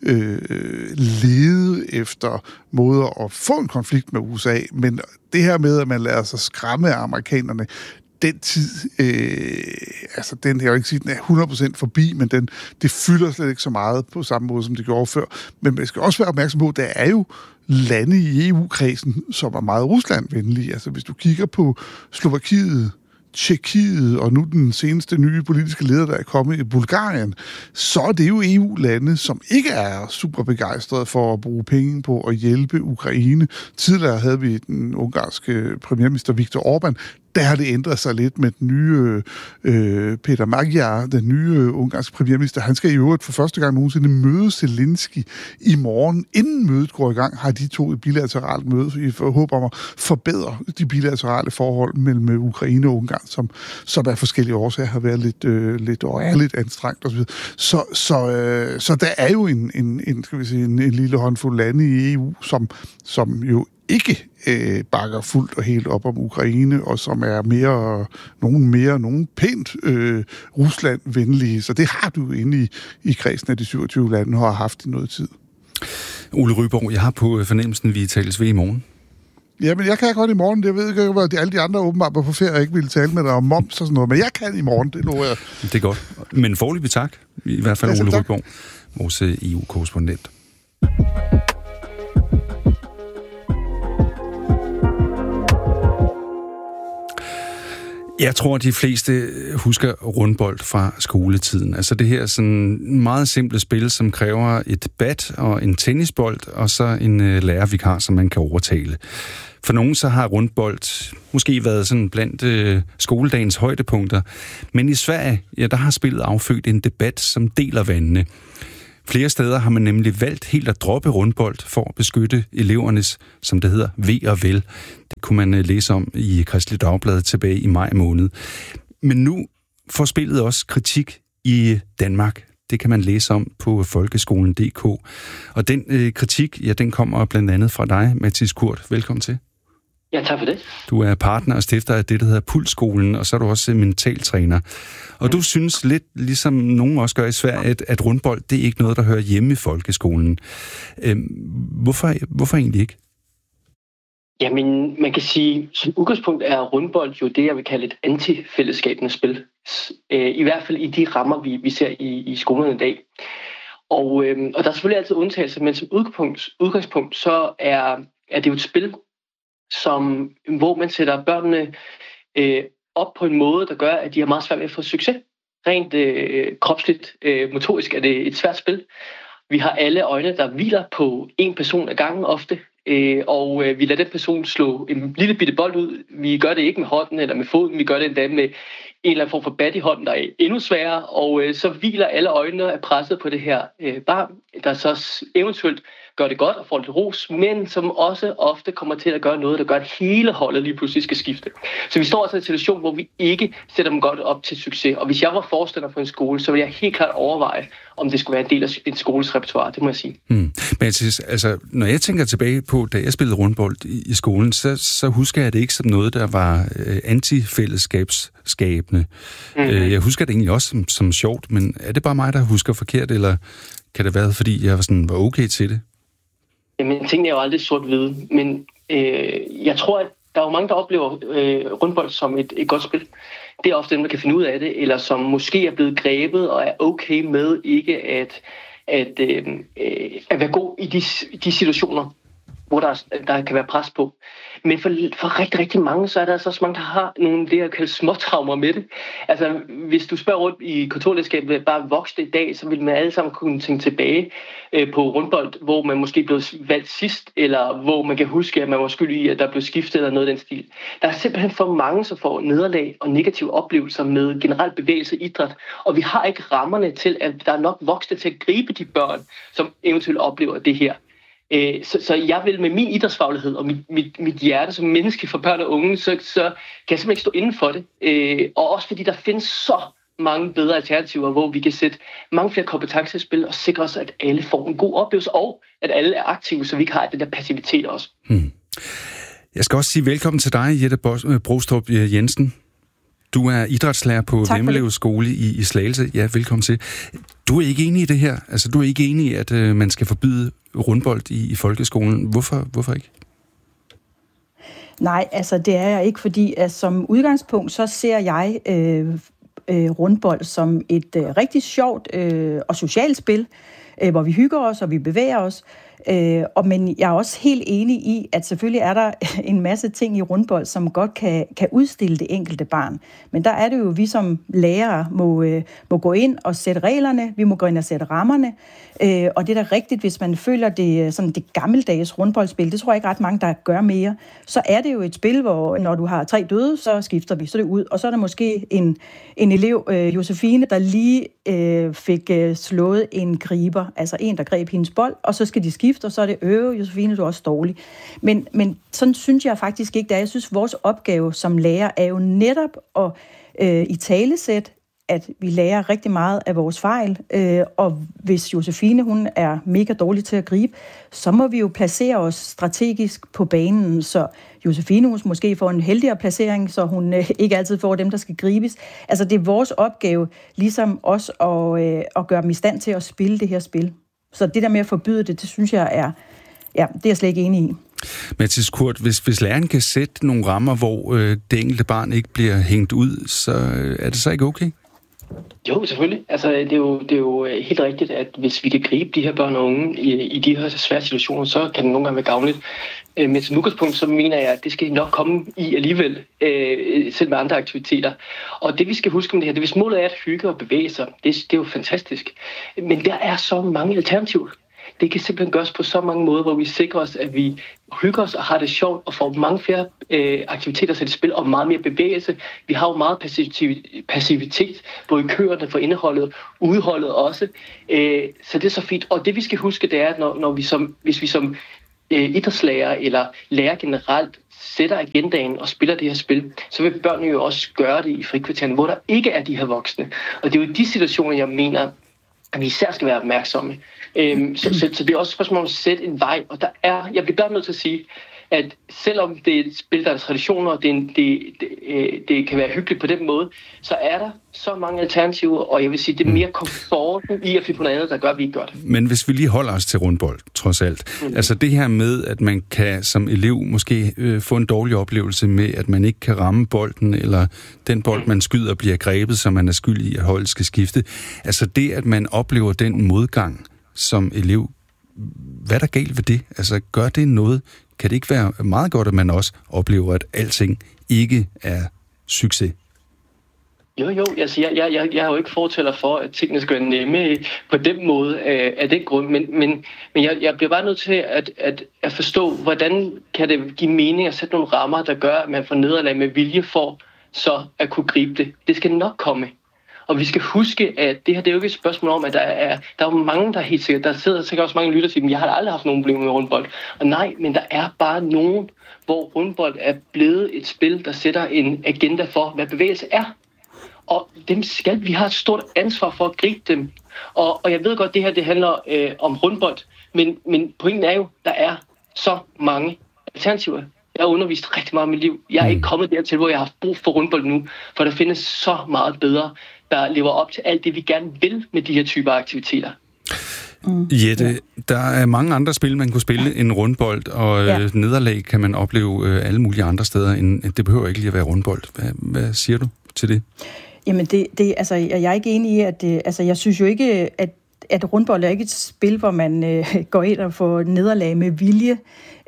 lede efter måder at få en konflikt med USA, men det her med, at man lader sig skræmme af amerikanerne, den tid, den jeg vil ikke sige, den er 100% forbi, men det fylder slet ikke så meget på samme måde, som det gjorde før. Men man skal også være opmærksom på, at der er jo lande i EU-kredsen, som er meget Rusland-venlige. Altså hvis du kigger på Slovakiet, Tjekkiet og nu den seneste nye politiske leder, der er kommet i Bulgarien, så er det jo EU-lande, som ikke er super begejstrede for at bruge penge på at hjælpe Ukraine. Tidligere havde vi den ungarske premierminister Viktor Orbán. Der har det ændret sig lidt med den nye Peter Magyar, den nye ungarske premierminister. Han skal i øvrigt for første gang nogensinde møde Zelensky i morgen. Inden mødet går i gang, har de to et bilateralt møde i håb om at forbedre de bilaterale forhold mellem Ukraine og Ungarn, som af forskellige årsager har været lidt anstrengt osv. Så der er jo en lille håndfuld lande i EU, som jo ikke bakker fuldt og helt op om Ukraine, og som er nogen pænt Rusland-venlige. Så det har du inde i kredsen af de 27 lande, og har haft i noget tid. Ole Ryborg, jeg har på fornemmelsen, vi tales ved i morgen. Jamen, jeg kan godt i morgen. Jeg ved ikke, at alle de andre åbenbart på ferie ikke ville tale med dig om moms og sådan noget, men jeg kan i morgen, det lover jeg. Det er godt. Men foreløbig tak. I hvert fald Ole Rudborg, vores EU-korrespondent. Jeg tror, de fleste husker rundbold fra skoletiden. Altså det her sådan meget simple spil, som kræver et bat og en tennisbold, og så en lærervikar, som man kan overtale. For nogen så har rundbold måske været sådan blandt skoledagens højdepunkter. Men i Sverige, ja, der har spillet affødt en debat, som deler vandene. Flere steder har man nemlig valgt helt at droppe rundbold for at beskytte elevernes, som det hedder, ve og vel. Det kunne man læse om i Kristeligt Dagblad tilbage i maj måned. Men nu får spillet også kritik i Danmark. Det kan man læse om på folkeskolen.dk. Og den kritik, ja, den kommer blandt andet fra dig, Mathias Kurt. Velkommen til. Ja, tak for det. Du er partner og stifter af det, der hedder Pulsskolen, og så er du også mentaltræner. Og du synes lidt, ligesom nogen også gør i Sverige, at rundbold, det er ikke noget, der hører hjemme i folkeskolen. Hvorfor egentlig ikke? Jamen, man kan sige, som udgangspunkt er rundbold jo det, jeg vil kalde et antifællesskabende spil. I hvert fald i de rammer, vi ser i skolerne i dag. Og der er selvfølgelig altid undtagelser, men som udgangspunkt så er det jo et spil, hvor man sætter børnene op på en måde, der gør, at de har meget svært ved at få succes. Rent kropsligt, motorisk er det et svært spil. Vi har alle øjne, der hviler på en person ad gangen ofte, og vi lader den person slå en lille bitte bold ud. Vi gør det ikke med hånden eller med foden, vi gør det endda med en eller anden form for bat i hånden, der er endnu sværere, og så hviler alle øjnene af presset på det her barn, der så eventuelt gør det godt og får lidt ros, men som også ofte kommer til at gøre noget, der gør, at hele holdet lige pludselig skal skifte. Så vi står altså i en situation, hvor vi ikke sætter dem godt op til succes. Og hvis jeg var forstander for en skole, så ville jeg helt klart overveje, om det skulle være en del af en skoles repertoire, det må jeg sige. Men altså, når jeg tænker tilbage på, da jeg spillede rundbold i skolen, så husker jeg det ikke som noget, der var antifællesskabsskabende. Jeg husker det egentlig også som sjovt, men er det bare mig, der husker forkert, eller kan det være, fordi jeg var okay til det? Jamen, tingene er jo aldrig sort-hvide, men jeg tror, at der er jo mange, der oplever rundbold som et godt spil. Det er ofte dem, der kan finde ud af det, eller som måske er blevet grebet og er okay med ikke at være god i de situationer, hvor der kan være pres på. Men for rigtig, rigtig mange, så er der altså også mange, der har nogle det, jeg kalder småtraumer med det. Altså, hvis du spørger rundt i kontorlandskabet, bare voksne i dag, så vil man alle sammen kunne tænke tilbage på rundbold, hvor man måske blev valgt sidst, eller hvor man kan huske, at man var skyldig i, at der blev skiftet eller noget af den stil. Der er simpelthen for mange, som får nederlag og negative oplevelser med generelt bevægelse og idræt, og vi har ikke rammerne til, at der er nok voksne til at gribe de børn, som eventuelt oplever det her. Så jeg vil med min idrætsfaglighed og mit hjerte som menneske for børn og unge, så kan jeg simpelthen ikke stå inden for det. Og også fordi der findes så mange bedre alternativer, hvor vi kan sætte mange flere kompetencer i spil og sikre os, at alle får en god oplevelse, og at alle er aktive, så vi ikke har den der passivitet også. Jeg skal også sige velkommen til dig, Jette Brostrup Jensen. Du er idrætslærer på Vemmelev Skole i Slagelse. Ja, velkommen til. Du er ikke enig i det her? Altså, du er ikke enig i, at man skal forbyde rundbold i folkeskolen. Hvorfor ikke? Nej, altså det er jeg ikke, fordi som udgangspunkt, så ser jeg rundbold som et rigtig sjovt og socialt spil, hvor vi hygger os og vi bevæger os. Men jeg er også helt enig i, at selvfølgelig er der en masse ting i rundbold, som godt kan udstille det enkelte barn. Men der er det jo, vi som lærere må gå ind og sætte reglerne, vi må gå ind og sætte rammerne. Og det er da rigtigt, hvis man føler det sådan det gammeldags rundboldspil, det tror jeg ikke ret mange, der gør mere. Så er det jo et spil, hvor når du har 3 døde, så skifter vi, så er det ud. Og så er der måske en elev, Josefine, der lige fik slået en griber, altså en, der greb hendes bold, og så skal de skifte, og så er det Josefine, du er også dårlig. Men sådan synes jeg faktisk ikke, det er. Jeg synes, vores opgave som lærer er jo netop at italesætte, at vi lærer rigtig meget af vores fejl, og hvis Josefine, hun er mega dårlig til at gribe, så må vi jo placere os strategisk på banen, så Josefine hun måske får en heldigere placering, så hun ikke altid får dem, der skal gribes. Altså det er vores opgave, ligesom også at gøre dem i stand til at spille det her spil. Så det der med at forbyde det, det synes jeg er, ja, det er jeg slet ikke enig i. Mathis Kurt, hvis læreren kan sætte nogle rammer, hvor det enkelte barn ikke bliver hængt ud, så er det så ikke okay? Jo, selvfølgelig. Altså, det er jo helt rigtigt, at hvis vi kan gribe de her børn og unge i de her svære situationer, så kan det nogle gange være gavnligt. Men som udgangspunkt, så mener jeg, at det skal nok komme i alligevel, selv med andre aktiviteter. Og det vi skal huske om det her, hvis målet er at hygge og bevæge sig, det er jo fantastisk. Men der er så mange alternativer. Det kan simpelthen gøres på så mange måder, hvor vi sikrer os, at vi hygger os og har det sjovt og får mange flere aktiviteter sat i spil og meget mere bevægelse. Vi har jo meget passivitet, både i køerne for indeholdet, udholdet også. Så det er så fint. Og det vi skal huske, det er, at hvis vi som idrætslærer eller lærer generelt sætter agendaen og spiller det her spil, så vil børnene jo også gøre det i frikvarteren, hvor der ikke er de her voksne. Og det er jo i de situationer, jeg mener, at vi især skal være opmærksomme. Så det er også et spørgsmål om at sætte en vej, og jeg bliver bare nødt til at sige, at selvom det er et spil, der er traditioner, og det kan være hyggeligt på den måde, så er der så mange alternativer, og jeg vil sige, det er mere komforten i at finde på noget andet, der gør, at vi ikke gør det. Men hvis vi lige holder os til rundbold, trods alt. Altså det her med, at man kan som elev måske få en dårlig oplevelse med, at man ikke kan ramme bolden, eller den bold, man skyder, bliver grebet, så man er skyldig i, at holdet skal skifte. Altså det, at man oplever den modgang som elev, hvad er der galt ved det? Altså gør det noget? Kan det ikke være meget godt, at man også oplever, at alting ikke er succes? Jo, altså jeg er jo ikke fortæller for, at tingene skal være nemme på den måde af den grund, men jeg bliver bare nødt til at forstå, hvordan kan det give mening at sætte nogle rammer, der gør, at man får nederlag med vilje for så at kunne gribe det. Det skal nok komme. Og vi skal huske, at det her det er jo ikke et spørgsmål om, at der er jo mange, der helt sikkert, der sidder sikkert også mange lytter til dem, jeg har aldrig haft nogen problemer med rundbold. Og nej, men der er bare nogen, hvor rundbold er blevet et spil, der sætter en agenda for, hvad bevægelse er. Og dem vi har et stort ansvar for at gribe dem. Og jeg ved godt, det her det handler om rundbold, men pointen er jo, der er så mange alternativer. Jeg har undervist rigtig meget i mit liv. Jeg er ikke kommet dertil, hvor jeg har haft brug for rundbold nu, for der findes så meget bedre, der lever op til alt det, vi gerne vil med de her typer aktiviteter. Jette, der er mange andre spil, man kunne spille end rundbold, og nederlag kan man opleve alle mulige andre steder, end det behøver ikke lige at være rundbold. Hvad siger du til det? Jamen, altså, jeg er ikke enig i, at jeg synes jo ikke, at rundbold er ikke et spil, hvor man går ind og får nederlag med vilje.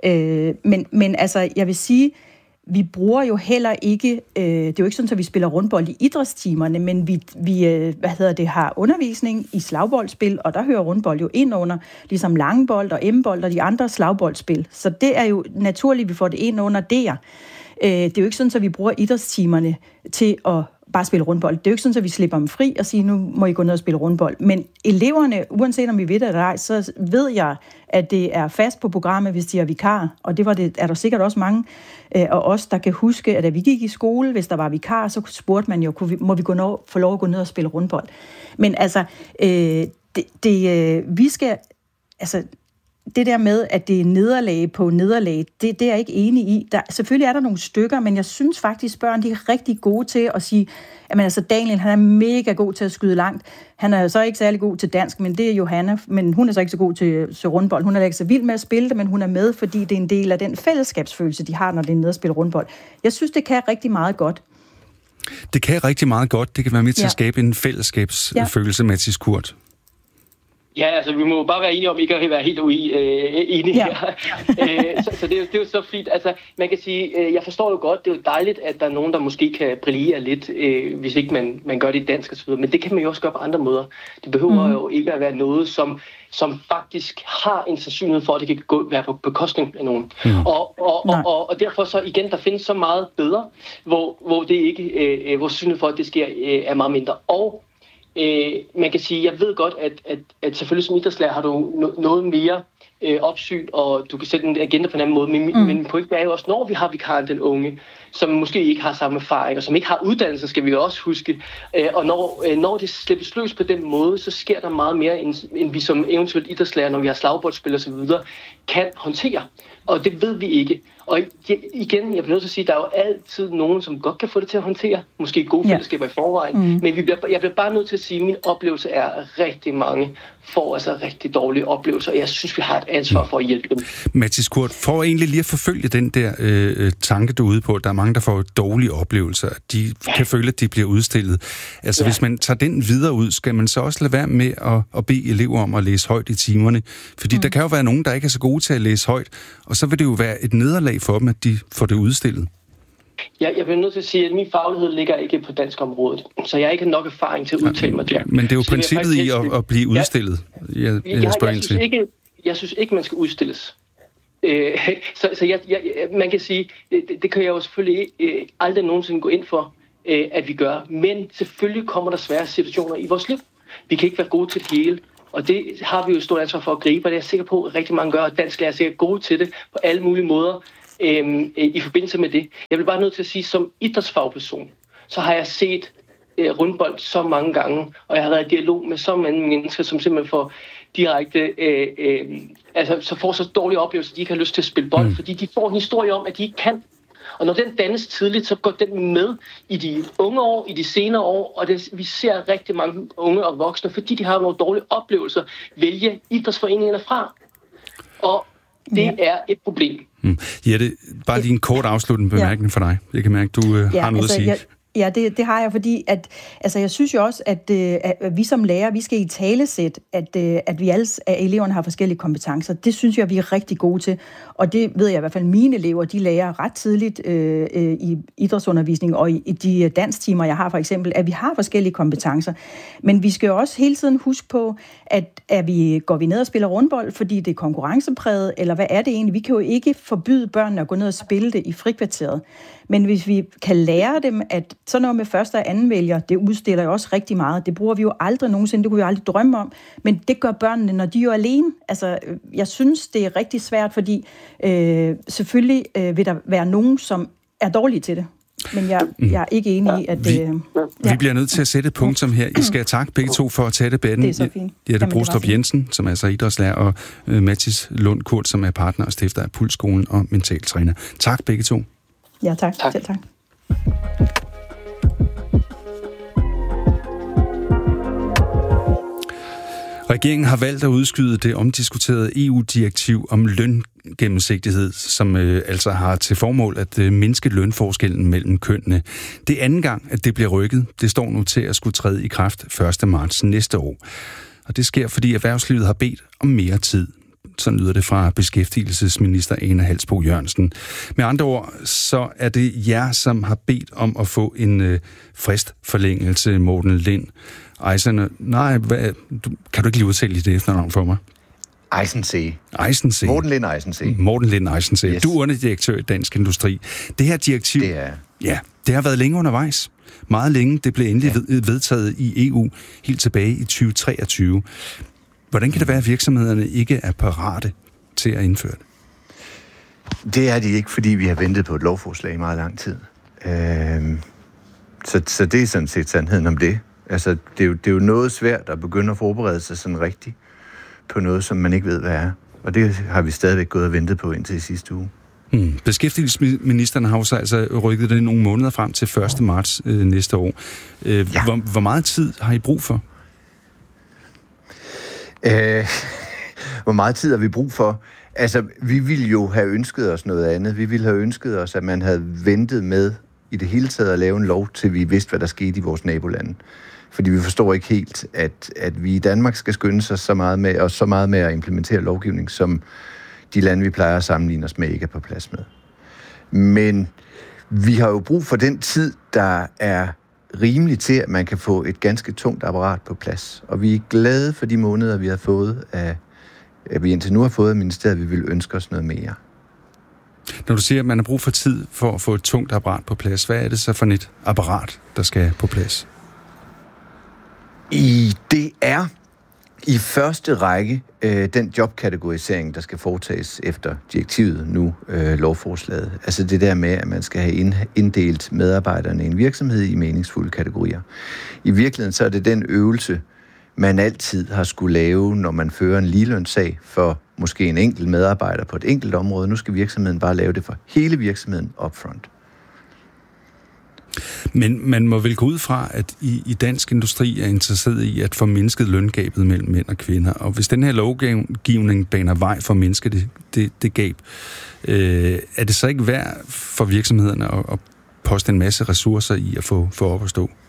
Men altså, jeg vil sige, vi bruger jo heller ikke, det er jo ikke sådan, at vi spiller rundbold i idrætstimerne, men vi har undervisning i slagboldspil, og der hører rundbold jo ind under, ligesom langbold og m-bold og de andre slagboldspil. Så det er jo naturligt, at vi får det ind under der. Det er jo ikke sådan, at vi bruger idrætstimerne til at bare spille rundbold. Det er jo ikke sådan, at vi slipper dem fri og siger, nu må I gå ned og spille rundbold. Men eleverne, uanset om vi ved det eller ej, så ved jeg, at det er fast på programmet, hvis de er vikar. Og det er der sikkert også mange af os, der kan huske, at da vi gik i skole, hvis der var vikar, så spurgte man jo, må vi få lov at gå ned og spille rundbold. Men altså, vi skal... Altså, det der med, at det er nederlag på nederlag, det er jeg ikke enig i. Selvfølgelig er der nogle stykker, men jeg synes faktisk, børn de er rigtig gode til at sige, at altså Daniel, han er mega god til at skyde langt. Han er så ikke særlig god til dansk, men det er Johanna, men hun er så ikke så god til rundbold. Hun er ikke så vild med at spille det, men hun er med, fordi det er en del af den fællesskabsfølelse, de har, når det er nede at spille rundbold. Jeg synes, det kan rigtig meget godt. Det kan rigtig meget godt. Det kan være med til at skabe en fællesskabsfølelse, Mathis Kurt. Ja, altså vi må bare være enige om ikke at være helt enige her. Så det er jo så fint. Altså man kan sige, jeg forstår jo godt, det er jo dejligt, at der er nogen, der måske kan brillere lidt, hvis ikke man gør det i dansk og så videre. Men det kan man jo også gøre på andre måder. Det behøver jo ikke at være noget, som faktisk har en sandsynlighed for, at det kan være på bekostning af nogen. Og derfor så igen, der findes så meget bedre, hvor det ikke, hvor sandsynlighed for, at det sker, er meget mindre. Og man kan sige, jeg ved godt, at selvfølgelig som idrætslærer har du noget mere opsyn, og du kan sætte en agenda på en anden måde, men pointen er jo også, når vi har vikaren, den unge, som måske ikke har samme erfaring, og som ikke har uddannelse, skal vi jo også huske, og når det slippes løs på den måde, så sker der meget mere, end vi som eventuelt idrætslærer, når vi har slagboldspil og så videre, kan håndtere. Og det ved vi ikke. Og igen, jeg bliver nødt til at sige, at der er jo altid nogen, som godt kan få det til at håndtere. Måske gode fællesskaber i forvejen. Men jeg bliver bare nødt til at sige, at min oplevelse er, at rigtig mange får altså rigtig dårlige oplevelser. Og jeg synes, vi har et ansvar for at hjælpe dem. Mathis Kurt, for egentlig lige at forfølge den der tanke, du er ude på, der er mange, der får dårlige oplevelser. De kan føle, at de bliver udstillet. Altså, hvis man tager den videre ud, skal man så også lade være med at bede elever om at læse højt i timerne. Fordi der kan jo være nogen, der ikke er så gode til at læse højt, og så vil det jo være et nederlag for dem, at de får det udstillet. Jeg bliver nødt til at sige, at min faglighed ligger ikke på dansk område, så jeg ikke har nok erfaring til at udtale mig der. Men det er jo princippet i at blive udstillet. Jeg synes ikke, man skal udstilles. Så man kan sige, det kan jeg jo selvfølgelig aldrig nogensinde gå ind for, at vi gør. Men selvfølgelig kommer der svære situationer i vores liv. Vi kan ikke være gode til det hele. Og det har vi jo et stort ansvar for at gribe, og det er jeg sikker på, at rigtig mange gør, og dansk er sikkert gode til det på alle mulige måder i forbindelse med det. Jeg vil bare nødt til at sige, som idrætsfagperson, så har jeg set rundbold så mange gange, og jeg har været i dialog med så mange mennesker, som simpelthen får direkte, så får så dårlige oplevelser, at de ikke har lyst til at spille bold, fordi de får en historie om, at de ikke kan. Og når den dannes tidligt, så går den med i de unge år, i de senere år, og vi ser rigtig mange unge og voksne, fordi de har nogle dårlige oplevelser, vælge idrætsforeningerne fra. Og det er et problem. Jette, bare lige en kort afsluttende bemærkning for dig. Jeg kan mærke, du har noget at sige. Ja, det har jeg, fordi jeg synes jo også, at vi som lærer, vi skal i talesæt, at vi alle af eleverne har forskellige kompetencer. Det synes jeg, vi er rigtig gode til. Og det ved jeg i hvert fald, mine elever, de lærer ret tidligt i idrætsundervisning og i de danstimer, jeg har for eksempel, at vi har forskellige kompetencer. Men vi skal jo også hele tiden huske på, at går vi ned og spiller rundbold, fordi det er konkurrencepræget, eller hvad er det egentlig? Vi kan jo ikke forbyde børnene at gå ned og spille det i frikvarteret. Men hvis vi kan lære dem, at sådan noget med første og anden vælger, det udstiller jo også rigtig meget. Det bruger vi jo aldrig nogensinde, det kunne vi jo aldrig drømme om. Men det gør børnene, når de er jo alene. Altså, jeg synes, det er rigtig svært, fordi selvfølgelig vil der være nogen, som er dårlige til det. Men jeg er ikke enig i, at... Vi bliver nødt til at sætte et punktum her. I skal takke begge to for at tage debatten. Det er så fint. Jette Brostrup Jensen, som er så idrætslærer, og Mathis Lund Kurt, som er partner og stifter af Pulsskolen og mentaltræner. Tak begge to. Ja, tak. Selv tak. Regeringen har valgt at udskyde det omdiskuterede EU-direktiv om løngennemsigtighed, som altså har til formål at mindske lønforskellen mellem kønnene. Det er anden gang, at det bliver rykket. Det står nu til at skulle træde i kraft 1. marts næste år. Og det sker, fordi erhvervslivet har bedt om mere tid. Sådan lyder det fra beskæftigelsesminister Ane Halsboe Jørgensen. Med andre ord, så er det jer, som har bedt om at få en fristforlængelse, Morten Lind. Kan du ikke lige udtale det efternavn for mig? Eisensee. Morten Lind Eisensee. Morten Lind Eisensee. Yes. Du er underdirektør i Dansk Industri. Det her direktiv, det har været længe undervejs. Meget længe. Det blev endelig vedtaget i EU helt tilbage i 2023. Hvordan kan det være, at virksomhederne ikke er parate til at indføre det? Det er de ikke, fordi vi har ventet på et lovforslag i meget lang tid. Så det er sådan set sandheden om det. Altså, det er jo noget svært at begynde at forberede sig sådan rigtigt på noget, som man ikke ved, hvad er. Og det har vi stadigvæk gået og ventet på indtil sidste uge. Beskæftigelsesministeren har jo så altså rykket det nogle måneder frem til 1. marts næste år. Hvor meget tid har I brug for? Hvor meget tid har vi brug for? Altså, vi ville jo have ønsket os noget andet. Vi ville have ønsket os, at man havde ventet med i det hele taget at lave en lov, til vi vidste, hvad der skete i vores nabolande. Fordi vi forstår ikke helt, at vi i Danmark skal skynde sig så meget med at implementere lovgivning, som de lande, vi plejer at sammenligne os med, ikke er på plads med. Men vi har jo brug for den tid, der er rimelig til, at man kan få et ganske tungt apparat på plads. Og vi er glade for de måneder, vi har fået vi indtil nu har fået af ministeriet, vi vil ønske os noget mere. Når du siger, at man har brug for tid for at få et tungt apparat på plads, hvad er det så for et apparat, der skal på plads? Det er i første række den jobkategorisering, der skal foretages efter direktivet nu, lovforslaget. Altså det der med, at man skal have inddelt medarbejderne i en virksomhed i meningsfulde kategorier. I virkeligheden så er det den øvelse, man altid har skulle lave, når man fører en ligelønssag for måske en enkelt medarbejder på et enkelt område. Nu skal virksomheden bare lave det for hele virksomheden upfront. Men man må vel gå ud fra, at i dansk industri er interesseret i at formindske løngabet mellem mænd og kvinder. Og hvis den her lovgivning baner vej for at mindske det gab, er det så ikke værd for virksomhederne at poste en masse ressourcer i at få op at stå?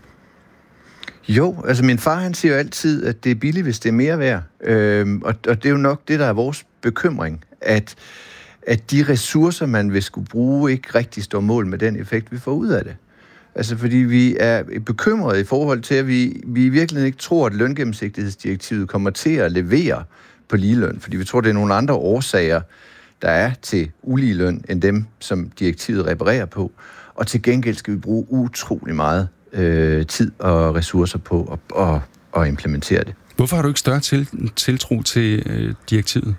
Jo, altså min far han siger jo altid, at det er billigt, hvis det er mere værd. Og det er jo nok det, der er vores bekymring, at de ressourcer, man vil skulle bruge, ikke rigtig står mål med den effekt, vi får ud af det. Altså fordi vi er bekymrede i forhold til, at vi i virkeligheden ikke tror, at løngennemsigtighedsdirektivet kommer til at levere på ligeløn, fordi vi tror, det er nogle andre årsager, der er til ulige løn, end dem, som direktivet reparerer på. Og til gengæld skal vi bruge utrolig meget tid og ressourcer på at implementere det. Hvorfor har du ikke større tiltro til direktivet?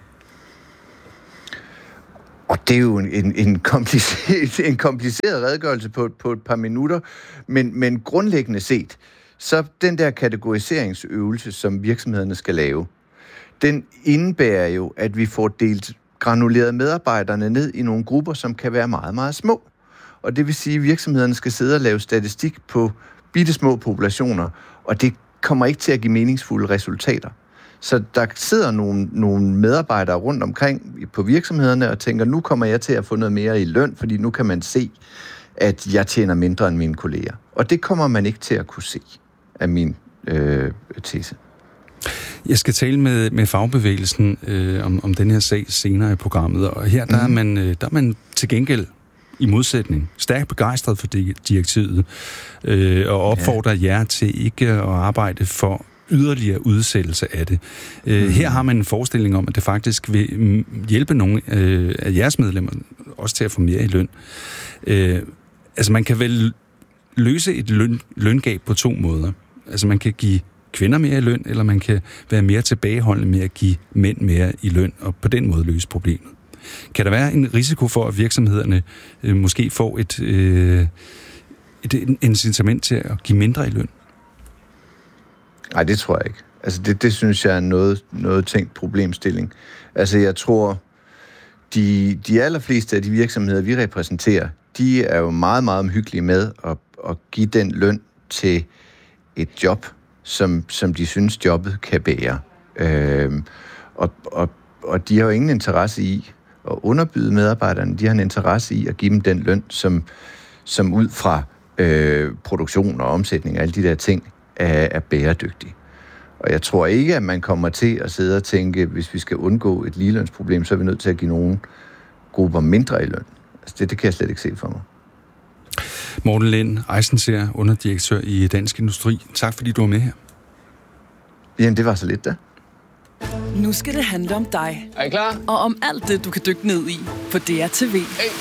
Og det er jo en kompliceret redegørelse på et par minutter, men grundlæggende set, så den der kategoriseringsøvelse, som virksomhederne skal lave, den indebærer jo, at vi får delt granuleret medarbejderne ned i nogle grupper, som kan være meget, meget små. Og det vil sige, at virksomhederne skal sidde og lave statistik på bittesmå populationer, og det kommer ikke til at give meningsfulde resultater. Så der sidder nogle medarbejdere rundt omkring på virksomhederne og tænker, nu kommer jeg til at få noget mere i løn, fordi nu kan man se, at jeg tjener mindre end mine kolleger. Og det kommer man ikke til at kunne se, af min tese. Jeg skal tale med fagbevægelsen om den her sag senere i programmet, og her der er man til gengæld i modsætning stærkt begejstret for direktivet og opfordrer jer til ikke at arbejde for yderligere udsættelse af det. Her har man en forestilling om, at det faktisk vil hjælpe nogle af jeres medlemmer også til at få mere i løn. Altså man kan vel løse et løngab på to måder. Altså man kan give kvinder mere i løn, eller man kan være mere tilbageholdende med at give mænd mere i løn, og på den måde løse problemet. Kan der være en risiko for, at virksomhederne måske får et incitament til at give mindre i løn? Nej, det tror jeg ikke. Altså det synes jeg er noget tænkt problemstilling. Altså jeg tror, de allerfleste af de virksomheder, vi repræsenterer, de er jo meget, meget omhyggelige med at give den løn til et job, som de synes, jobbet kan bære. Og de har jo ingen interesse i at underbyde medarbejderne. De har en interesse i at give dem den løn, som ud fra produktion og omsætning og alle de der ting er bæredygtig. Og jeg tror ikke, at man kommer til at sidde og tænke, hvis vi skal undgå et ligelønsproblem, så er vi nødt til at give nogle grupper mindre i løn. Altså det kan jeg slet ikke se for mig. Morten Lind Eisenseer, underdirektør i Dansk Industri. Tak fordi du var med her. Jamen det var så lidt da. Nu skal det handle om dig. Er I klar? Og om alt det, du kan dykke ned i på DRTV.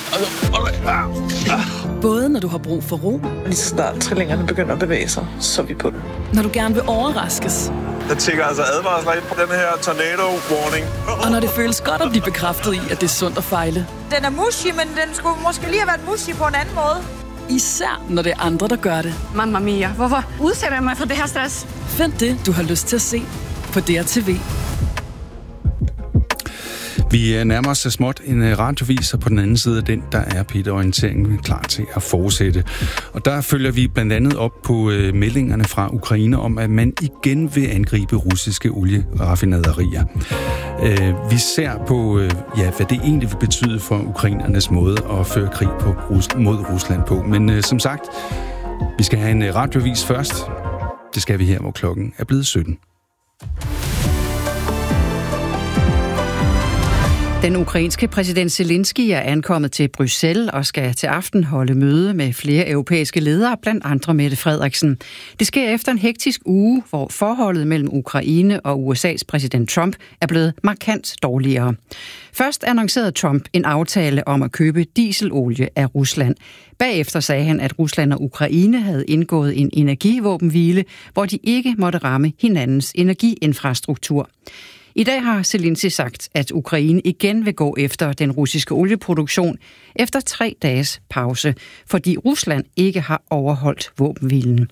Både når du har brug for ro. Lige så snart trillingerne begynder at bevæge sig, så er vi på det. Når du gerne vil overraskes. Der tækker altså advarsler ind på den her tornado warning. Og når det føles godt at blive bekræftet i, at det er sundt at fejle. Den er mushy, men den skulle måske lige have været mushy på en anden måde. Især når det er andre, der gør det. Mamma mia, hvorfor udsætter jeg mig for det her stress? Find det, du har lyst til at se på DRTV. Vi nærmer os så småt en radiovis, og på den anden side af den, der er P1-orienteringen klar til at fortsætte. Og der følger vi blandt andet op på meldingerne fra Ukraine om, at man igen vil angribe russiske olieraffinaderier. Vi ser på, hvad det egentlig vil betyde for ukrainernes måde at føre krig mod Rusland på. Men som sagt, vi skal have en radiovis først. Det skal vi her, hvor klokken er blevet 17. Den ukrainske præsident Zelensky er ankommet til Bruxelles og skal til aften holde møde med flere europæiske ledere, blandt andre Mette Frederiksen. Det sker efter en hektisk uge, hvor forholdet mellem Ukraine og USA's præsident Trump er blevet markant dårligere. Først annoncerede Trump en aftale om at købe dieselolie af Rusland. Bagefter sagde han, at Rusland og Ukraine havde indgået en energivåbenhvile, hvor de ikke måtte ramme hinandens energiinfrastruktur. I dag har Zelensky sagt, at Ukraine igen vil gå efter den russiske olieproduktion efter 3 dages pause, fordi Rusland ikke har overholdt våbenhvilen.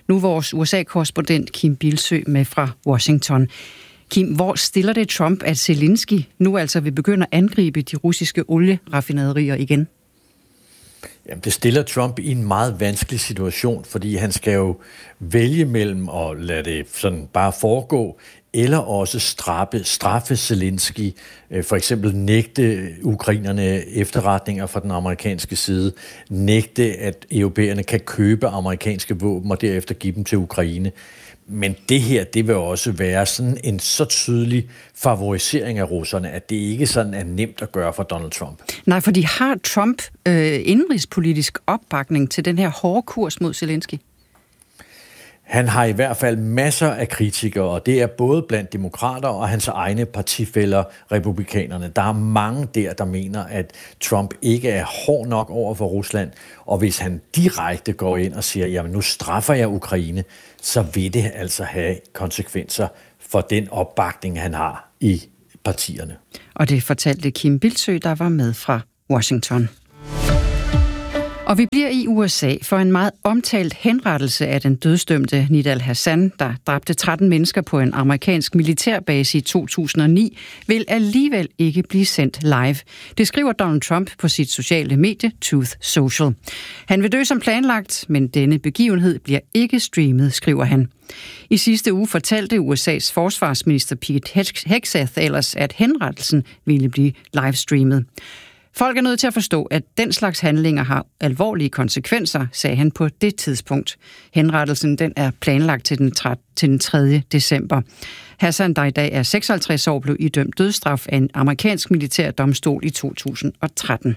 Nu vores USA-korrespondent Kim Bildsøe med fra Washington. Kim, hvor stiller det Trump, at Zelensky nu altså vil begynde at angribe de russiske olieraffinaderier igen? Jamen, det stiller Trump i en meget vanskelig situation, fordi han skal jo vælge mellem at lade det sådan bare foregå, eller også straffe Zelensky, for eksempel nægte ukrainerne efterretninger fra den amerikanske side, nægte, at europæerne kan købe amerikanske våben og derefter give dem til Ukraine. Men det her, det vil også være sådan en så tydelig favorisering af russerne, at det ikke sådan er nemt at gøre for Donald Trump. Nej, fordi har Trump indenrigspolitisk opbakning til den her hårde kurs mod Zelensky? Han har i hvert fald masser af kritikere, og det er både blandt demokrater og hans egne partifæller, republikanerne. Der er mange der mener, at Trump ikke er hård nok over for Rusland, og hvis han direkte går ind og siger, jamen nu straffer jeg Ukraine, så vil det altså have konsekvenser for den opbakning, han har i partierne. Og det fortalte Kim Bildsøe, der var med fra Washington. Og vi bliver i USA for en meget omtalt henrettelse af den dødsdømte Nidal Hasan, der dræbte 13 mennesker på en amerikansk militærbase i 2009, vil alligevel ikke blive sendt live. Det skriver Donald Trump på sit sociale medie Truth Social. Han vil dø som planlagt, men denne begivenhed bliver ikke streamet, skriver han. I sidste uge fortalte USA's forsvarsminister Pete Hegseth ellers, at henrettelsen ville blive livestreamet. Folk er nødt til at forstå, at den slags handlinger har alvorlige konsekvenser, sagde han på det tidspunkt. Henrettelsen den er planlagt til den 3. december. Hassan, der i dag er 56 år, blev idømt dødsstraf af en amerikansk militærdomstol i 2013.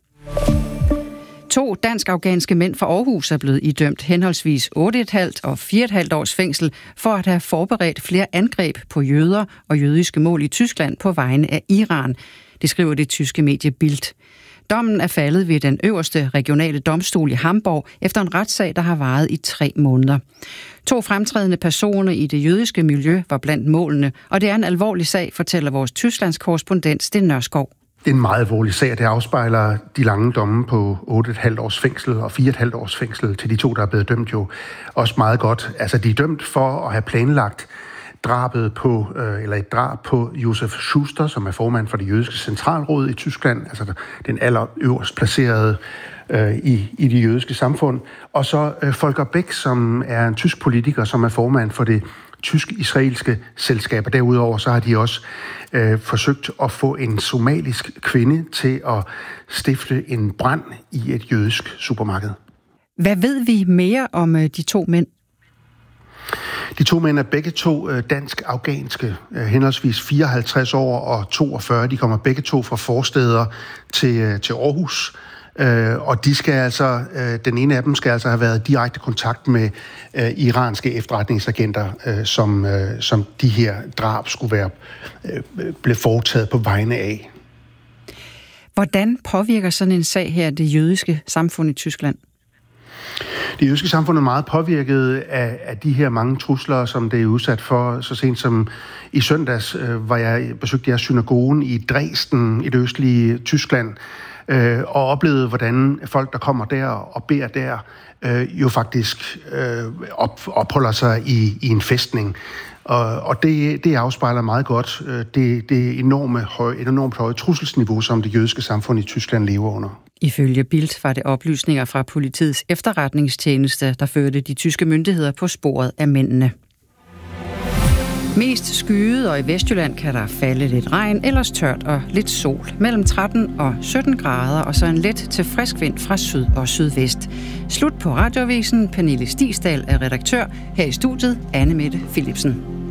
2 dansk-afghanske mænd fra Aarhus er blevet idømt henholdsvis 8,5 og 4,5 års fængsel for at have forberedt flere angreb på jøder og jødiske mål i Tyskland på vegne af Iran. Det skriver det tyske medie Bild. Dommen er faldet ved den øverste regionale domstol i Hamburg efter en retssag, der har varet i 3 måneder. 2 fremtrædende personer i det jødiske miljø var blandt målene, og det er en alvorlig sag, fortæller vores Tysklands korrespondent Sten Nørskov. Det er en meget alvorlig sag, og det afspejler de lange domme på 8,5 års fængsel og 4,5 års fængsel til de 2, der er blevet dømt jo også meget godt. Altså, de er dømt for at have planlagt et drab på Josef Schuster, som er formand for det jødiske centralråd i Tyskland, altså den allerøverst placerede i det jødiske samfund. Og så Volker Beck, som er en tysk politiker, som er formand for det tysk-israelske selskab. Og derudover så har de også forsøgt at få en somalisk kvinde til at stifte en brand i et jødisk supermarked. Hvad ved vi mere om de 2 mænd? De 2 mænd er begge 2 dansk-afghanske, henholdsvis 54 år og 42. De kommer begge 2 fra forstæder til Aarhus. Og de skal altså, den ene af dem skal altså have været direkte kontakt med iranske efterretningsagenter, som de her drab skulle være blevet foretaget på vegne af. Hvordan påvirker sådan en sag her det jødiske samfund i Tyskland? Det jødiske samfund er meget påvirket af de her mange trusler, som det er udsat for. Så sent som i søndags besøgte jeg synagogen i Dresden i det østlige Tyskland, og oplevede, hvordan folk, der kommer der og beder der, jo faktisk opholder sig i en fæstning. Og det afspejler meget godt det enormt høje trusselsniveau, som det jødiske samfund i Tyskland lever under. Ifølge Bild var det oplysninger fra politiets efterretningstjeneste, der førte de tyske myndigheder på sporet af mændene. Mest skyet, og i Vestjylland kan der falde lidt regn, ellers tørt og lidt sol. Mellem 13 og 17 grader, og så en let til frisk vind fra syd og sydvest. Slut på Radioavisen. Pernille Stigsdal er redaktør. Her i studiet Anne Mette Philipsen.